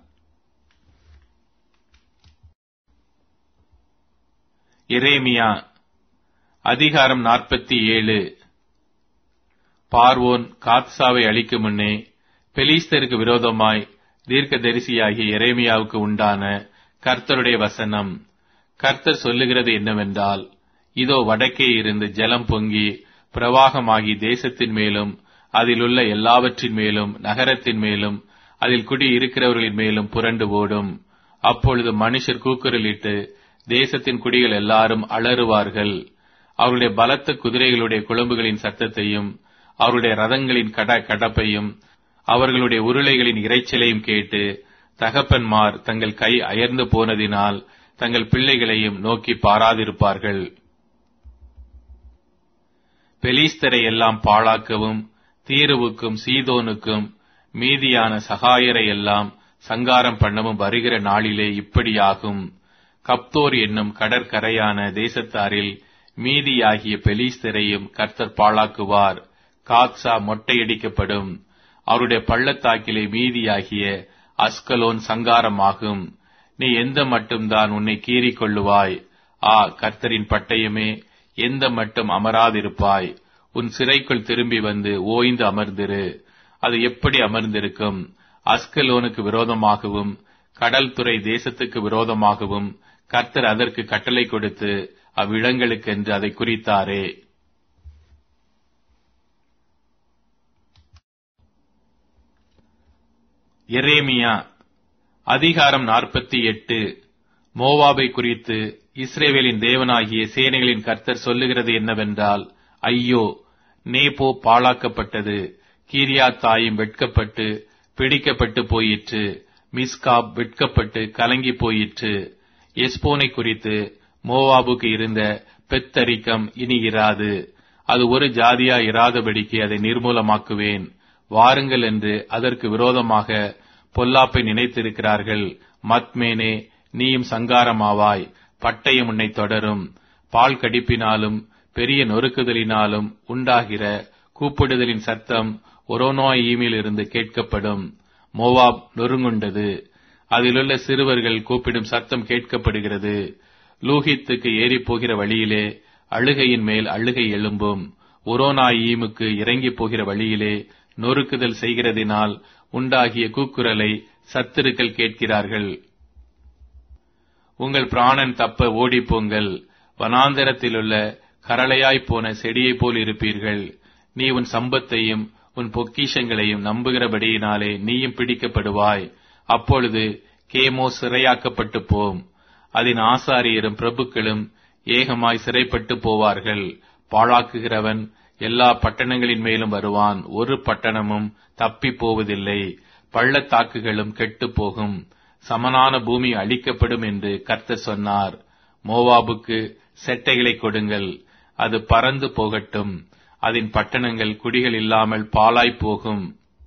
எரேமியா அதிகாரம் நாற்பத்தி ஏழு. பார்வோன் காத்சாவை அழிக்கும் முன்னே பெலிஸ்தருக்கு விரோதமாய் தீர்க்கதரிசியாகிய எரேமியாவுக்கு உண்டான கர்த்தருடைய வசனம். கர்த்தர் சொல்லுகிறது என்னவென்றால், இதோ வடக்கே இருந்து ஜலம் பொங்கி பிரவாகமாகி தேசத்தின் மேலும் அதிலுள்ள எல்லாவற்றின் மேலும் நகரத்தின் மேலும் அதில் குடி இருக்கிறவர்களின் மேலும் புரண்டு ஓடும். அப்பொழுது மனுஷர் கூக்குரலிட்டு தேசத்தின் குடிகள் எல்லாரும் அலறுவார்கள். அவருடைய பலத்த குதிரைகளுடைய குளம்புகளின் சத்தத்தையும் அவருடைய ரதங்களின் கட கடப்பையும் அவர்களுடைய உருளைகளின் இரைச்சலையும் கேட்டு தகப்பன்மார் தங்கள் கை அயர்ந்து போனதினால் தங்கள் பிள்ளைகளையும் நோக்கி பாராதிருப்பார்கள். பெலிஸ்தரை எல்லாம் பாழாக்கவும் தீருவுக்கும் சீதோனுக்கும் மீதியான சகாயரை எல்லாம் சங்காரம் பண்ணவும் வருகிற நாளிலே இப்படியாகும். கப்தோர் என்னும் கடற்கரையான தேசத்தாரில் மீதியாகிய பெலிஸ்தரையும் கர்த்தர் பாழாக்குவார். காத்சா மொட்டையடிக்கப்படும். அவருடைய பள்ளத்தாக்கிலே மீதியாகிய அஸ்கலோன் சங்காரமாகும். நீ எந்த மட்டும்தான் உன்னை கீறிக் கொள்ளுவாய்? ஆ, கர்த்தரின் பட்டயமே, எந்த மட்டும் அமராதிருப்பாய்? உன் சிறைக்குள் திரும்பி வந்து ஓய்ந்து அமர்ந்திரு. அது எப்படி அமர்ந்திருக்கும்? அஸ்கலோனுக்கு விரோதமாகவும் கடல் துறை தேசத்துக்கு விரோதமாகவும் கர்த்தர் அதற்கு கட்டளை கொடுத்து அவ்விடங்களுக்கென்று அதை குறித்தாரே. எரேமியா அதிகாரம் நாற்பத்தி எட்டு. மோவாபை குறித்து இஸ்ரவேலின் தேவனாகிய சேனைகளின் கர்த்தர் சொல்லுகிறது என்னவென்றால், ஐயோ, நேபோ பாழாக்கப்பட்டது, கீரியாத்தாயும் வெட்கப்பட்டு பிடிக்கப்பட்டு போயிற்று, மிஸ்காப் வெட்கப்பட்டு கலங்கி போயிற்று. எஸ்போனை குறித்து மோவாபுக்கு இருந்த பெத்தரிக்கம் இனி இராது. அது ஒரு ஜாதியா இராதபடிக்கு அதை நிர்மூலமாக்குவேன். வாருங்கள் என்று அதற்கு விரோதமாக பொல்லாப்பை நினைத்திருக்கிறார்கள். மத்மேனே, நீயும் சங்காரமாவாய். பட்டயம் உன்னை தொடரும். பால் கடிப்பினாலும் பெரிய நொறுக்குதலினாலும் உண்டாகிற கூப்பிடுதலின் சத்தம் ஒரோனோயீமில் இருந்து கேட்கப்படும். மோவாப் நொறுங்குண்டது. அதிலுள்ள சிறுவர்கள் கூப்பிடும் சத்தம் கேட்கப்படுகிறது. லூஹித்துக்கு ஏறி போகிற வழியிலே அழுகையின் மேல் அழுகை எழும்பும். ஒரோனாயீமுக்கு இறங்கி போகிற வழியிலே நொறுக்குதல் செய்கிறதினால் உண்டாகிய கூக்குரலை சத்துருக்கள் கேட்கிறார்கள். உங்கள் பிராணன் தப்ப ஓடிப்போங்கள். வனாந்தரத்திலுள்ள கரளையாய்ப் போன செடியைப் போல் இருப்பீர்கள். நீ உன் சம்பத்தையும் உன் பொக்கிஷங்களையும் நம்புகிறபடியினாலே நீயும் பிடிக்கப்படுவாய். அப்பொழுது கேமோ சிறையாக்கப்பட்டு போம். அதன் ஆசாரியரும் பிரபுக்களும் ஏகமாய் சிறைப்பட்டு போவார்கள். பாழாக்குகிறவன் எல்லா பட்டணங்களின் மேலும் வருவான். ஒரு பட்டணமும் தப்பி போவதில்லை. பள்ளத்தாக்குகளும் கெட்டு போகும். சமனான பூமி அழிக்கப்படும் என்று கர்த்தர் சொன்னார். மோவாபுக்கு செட்டைகளை கொடுங்கள். அது பறந்து போகட்டும். அதன் பட்டணங்கள் குடிகள் இல்லாமல் பாழாய் போகும்.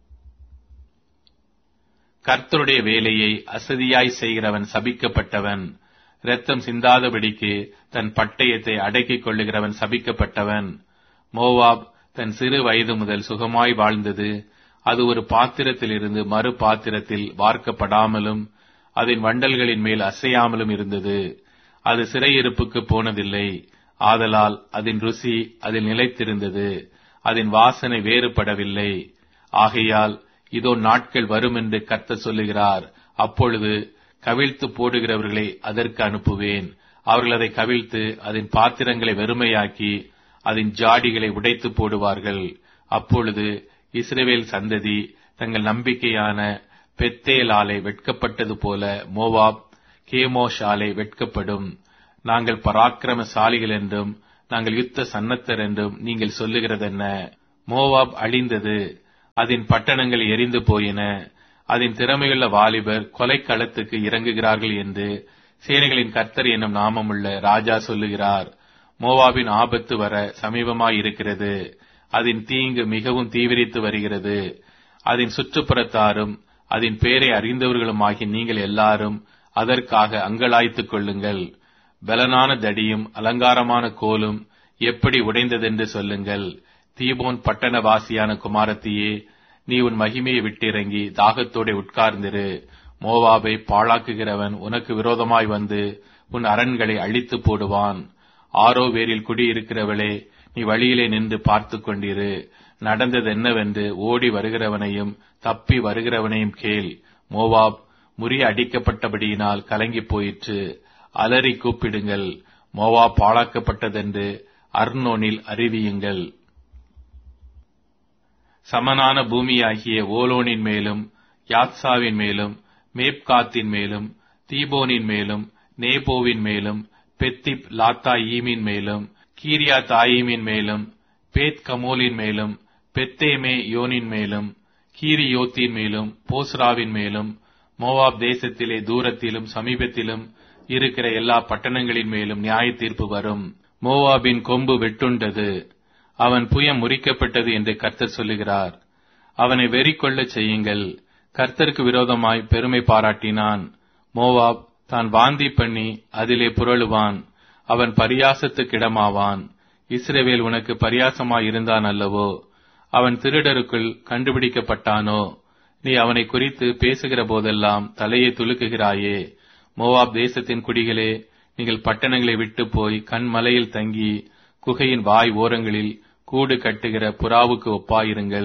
கர்த்தருடைய வேலையை அசதியாய் செய்கிறவன் சபிக்கப்பட்டவன். இரத்தம் சிந்தாதபடிக்கு தன் பட்டயத்தை அடக்கிக் கொள்ளுகிறவன் சபிக்கப்பட்டவன். மோவாப் தன் சிறு வயது முதல் சுகமாய் வாழ்ந்தது. அது ஒரு பாத்திரத்திலிருந்து மறு பாத்திரத்தில் வார்க்கப்படாமலும் அதன் வண்டல்களின் மேல் அசையாமலும் இருந்தது. அது சிறையிருப்புக்கு போனதில்லை. ஆதலால் அதன் ருசி அதில் நிலைத்திருந்தது. அதன் வாசனை வேறுபடவில்லை. ஆகையால் இதோ நாட்கள் வரும் என்று கர்த்தர் சொல்லுகிறார். அப்பொழுது கவிழ்த்து போடுகிறவர்களை அதற்கு அனுப்புவேன். அவர்கள் அதை கவிழ்த்து அதன் பாத்திரங்களை வெறுமையாக்கி அதன் ஜாடிகளை உடைத்து போடுவார்கள். அப்பொழுது இஸ்ரவேல் சந்ததி தங்கள் நம்பிக்கையான பெத்தேலாலே வெட்கப்பட்டது போல மோவாப் கேமோஷாலே வெட்கப்படும். நாங்கள் பராக்கிரமசாலிகள் என்றும் நாங்கள் யுத்த சன்னத்தர் என்றும் நீங்கள் சொல்லுகிறதென்ன? மோவாப் அழிந்தது, அதன் பட்டணங்கள் எரிந்து போயின, அதன் திறமையுள்ள வாலிபர் கொலைக்களத்துக்கு இறங்குகிறார்கள் என்று சேனைகளின் கர்த்தர் என்னும் நாமமுள்ள ராஜா சொல்லுகிறார். மோவாபின் ஆபத்து வர சமீபமாயிருக்கிறது, அதன் தீங்கு மிகவும் தீவிரித்து வருகிறது. அதன் சுற்றுப்புறத்தாரும் அதன் பேரை அறிந்தவர்களுமாகி நீங்கள் எல்லாரும் அதற்காக அங்கலாய்த்துக் கொள்ளுங்கள். பலனான தடியும் அலங்காரமான கோலும் எப்படி உடைந்ததென்று சொல்லுங்கள். தீபோன் பட்டணவாசியான குமாரத்தியே, நீ உன் மகிமையை விட்டிறங்கி தாகத்தோടെ உட்கார்ந்திரு. மோவாபை பாழாக்குகிறவன் உனக்கு விரோதமாய் வந்து உன் அரண்களை அழித்து போடுவான். ஆரோ வேரில் குடியிருக்கிறவளே, நீ வழியிலே நின்று பார்த்து கொண்டிரு. நடந்தது என்னவென்று ஓடி வருகிறவனையும் தப்பி வருகிறவனையும் கேள். மோவாப் முறிய அடிக்கப்பட்டபடியினால் கலங்கி போயிற்று. அலறி கூப்பிடுங்கள். மோவாப் பாழாக்கப்பட்டதென்று அர்னோனில் அறிவியுங்கள். சமனான பூமியாகிய ஓலோனின் மேலும் யாத்சாவின் மேலும் மேப்காத்தின் மேலும் தீபோனின் மேலும் நேபோவின் மேலும் பெத்திப் லாத்தாயீமின் மேலும் கீரியாத்தாயீமின் மேலும் பேத் கமோலின் மேலும் பெத்தேமே யோனின் மேலும் கீரியோத்தின் மேலும் போஸ்ராவின் மேலும் மோவாப் தேசத்திலே தூரத்திலும் சமீபத்திலும் இருக்கிற எல்லா பட்டணங்களின் மேலும் நியாய தீர்ப்பு வரும். மோவாபின் கொம்பு வெட்டுண்டது, அவன் புயம் முறிக்கப்பட்டது என்று கர்த்தர் சொல்லுகிறார். அவனை வெறி கொள்ளச் செய்யுங்கள். கர்த்தருக்கு விரோதமாய் பெருமை பாராட்டினான். மோவாப் தான் வாந்தி பண்ணி அதிலே புரளுவான். அவன் பரியாசத்துக்கிடமாவான். இஸ்ரவேல் உனக்கு பரியாசமாய் இருந்தான் அல்லவோ? அவன் திருடருக்குள் கண்டுபிடிக்கப்பட்டானோ? நீ அவனை குறித்து பேசுகிற போதெல்லாம் தலையை துலுக்குகிறாயே. மோவாப் தேசத்தின் குடிகளே, நீங்கள் பட்டணங்களை விட்டு போய் கண்மலையில் தங்கி குகையின் வாய் ஓரங்களில் கூடு கட்டுகிற புறாவுக்கு ஒப்பாயிருங்கள்.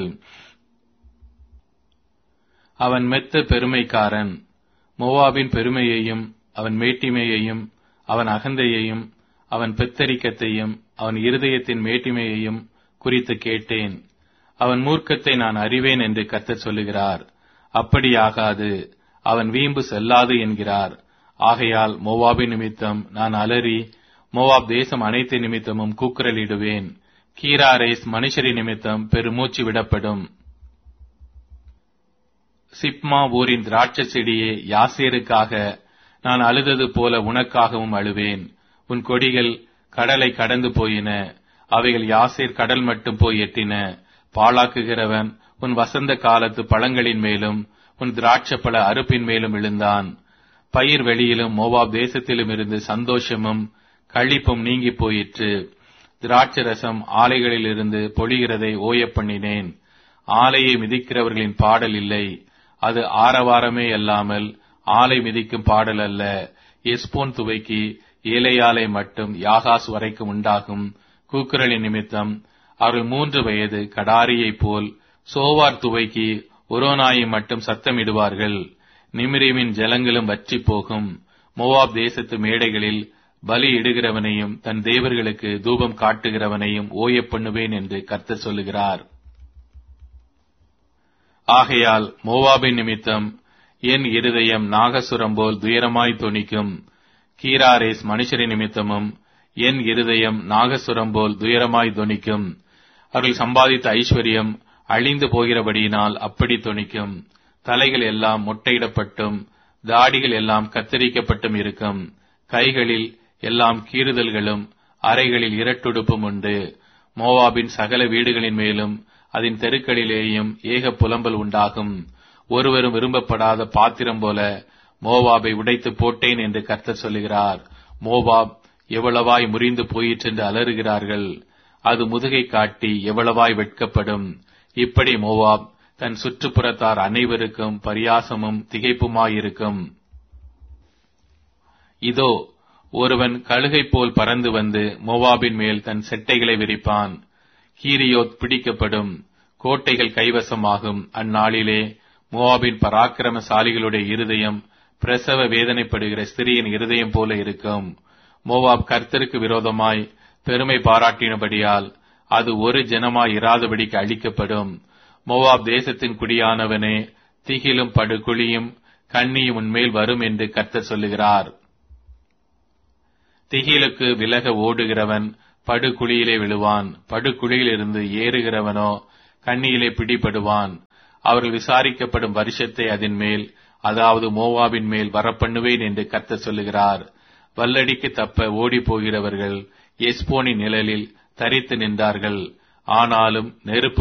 அவன் மெத்த பெருமைக்காரன். மோவாபின் பெருமையையும் அவன் மேட்டிமையையும் அவன் அகந்தையையும் அவன் பெத்தரிக்கத்தையும் அவன் இருதயத்தின் மேட்டிமையையும் குறித்து கேட்டேன். அவன் மூர்க்கத்தை நான் அறிவேன் என்று கர்த்தர் சொல்லுகிறார். அப்படியாகாது, அவன் வீம்பு செல்லாது என்கிறார். ஆகையால் மோவாபின் நிமித்தம் நான் அலறி மோவாப் தேசம் அனைத்து நிமித்தமும் கூக்குரலிடுவேன். கீராரேஸ் மனுஷரின் நிமித்தம் பெருமூச்சு விடப்படும். சிப்மா ஊரின் திராட்சை செடியே, யாசேருக்காக நான் அழுதது போல உனக்காகவும் அழுவேன். உன் கொடிகள் கடலை கடந்து போயின, அவைகள் யாசேர் கடல் மட்டும் போய் எட்டின. பாழாக்குகிறவன் உன் வசந்த காலத்து பழங்களின் மேலும் உன் திராட்சை பழ அறுப்பின் மேலும் விழுந்தான். பயிர் வெளியிலும் மோவாப் தேசத்திலும் இருந்து சந்தோஷமும் களிப்பும் நீங்கி போயிற்று. திராட்சை ரசம் ஆலைகளில் இருந்து பொழிகிறதை ஓய பண்ணினேன். ஆலையை மிதிக்கிறவர்களின் பாடல் இல்லை, அது ஆரவாரமே அல்லாமல் ஆலை மிதிக்கும் பாடல் அல்ல. எஸ்போன் துவைக்கு ஏலையாலை மட்டும் யாகாஸ் வரைக்கும் உண்டாகும் கூக்குரலின் நிமித்தம் அவர்கள் மூன்று வயது கடாரியைப் போல் சோவார் துவைக்கு ஒரோனாயை மட்டும் சத்தமிடுவார்கள். நிமிரீமின் ஜலங்களும் வற்றி போகும். மோவாப் தேசத்து மேடைகளில் பலி இடுகிறவனையும் தன் தேவர்களுக்கு தூபம் காட்டுகிறவனையும் ஓய பண்ணுவேன் என்று கர்த்தர் சொல்லுகிறார். ஆகையால் மோவாபின் நிமித்தம் என் இருதயம் நாகசுரம் போல் துயரமாய் தொனிக்கும். கீராரேஸ் மனுஷரின் நிமித்தமும் என் இருதயம் நாகசுரம் போல் துயரமாய் தொனிக்கும். அவர்கள் சம்பாதித்த ஐஸ்வர்யம் அழிந்து போகிறபடியினால் அப்படி தொனிக்கும். தலைகள் எல்லாம் மொட்டையிடப்பட்டும் தாடிகள் எல்லாம் கத்தரிக்கப்பட்டும் இருக்கும். கைகளில் எல்லாம் கீறுதல்களும் அறைகளில் இரட்டுடுப்பும் உண்டு. மோவாபின் சகல வீடுகளின் மேலும் அதன் தெருக்களிலேயும் ஏக புலம்பல் உண்டாகும். ஒருவரும் விரும்பப்படாத பாத்திரம் போல மோவாபை உடைத்து போட்டேன் என்று கர்த்தர் சொல்லுகிறார். மோவாப் எவ்வளவாய் முறிந்து போயிற்றென்று அலறுகிறார்கள். அது முதுகை காட்டி எவ்வளவாய் வெட்கப்படும். இப்படி மோவாப் தன் சுற்றுப்புறத்தார் அனைவருக்கும் பரியாசமும் திகைப்புமாயிருக்கும். இதோ, ஒருவன் கழுகை போல் பறந்து வந்து மோவாபின் மேல் தன் செட்டைகளை விரிப்பான். கீரியோத் பிடிக்கப்படும், கோட்டைகள் கைவசமாகும். அந்நாளிலே மோவாபின் பராக்கிரமசாலிகளுடைய இருதயம் பிரசவ வேதனைப்படுகிற ஸ்திரியின் இருதயம் போல இருக்கும். மோவாப் கர்த்தருக்கு விரோதமாய் பெருமை பாராட்டினபடியால் அது ஒரு ஜனமாய் இராதபடிக்கு அழிக்கப்படும். மோவாப் தேசத்தின் குடியானவனே, திகிலும் படுகுழியும் கண்ணியும் உன்மேல் வரும் என்று கர்த்தர் சொல்லுகிறார். திகிலுக்கு விலக ஓடுகிறவன் படுகுழியிலே விழுவான், படுகுழியிலிருந்து ஏறுகிறவனோ கண்ணியிலே பிடிபடுவான். அவர்கள் விசாரிக்கப்படும் வருஷத்தை அதன் மேல், அதாவது மோவாபின் மேல் வரப்பண்ணுவேன் என்று கர்த்தர் சொல்லுகிறார். வல்லடிக்கு தப்ப ஓடி போகிறவர்கள் எஸ்போனின் நிழலில் தரித்து நின்றார்கள். ஆனாலும் நெருப்பு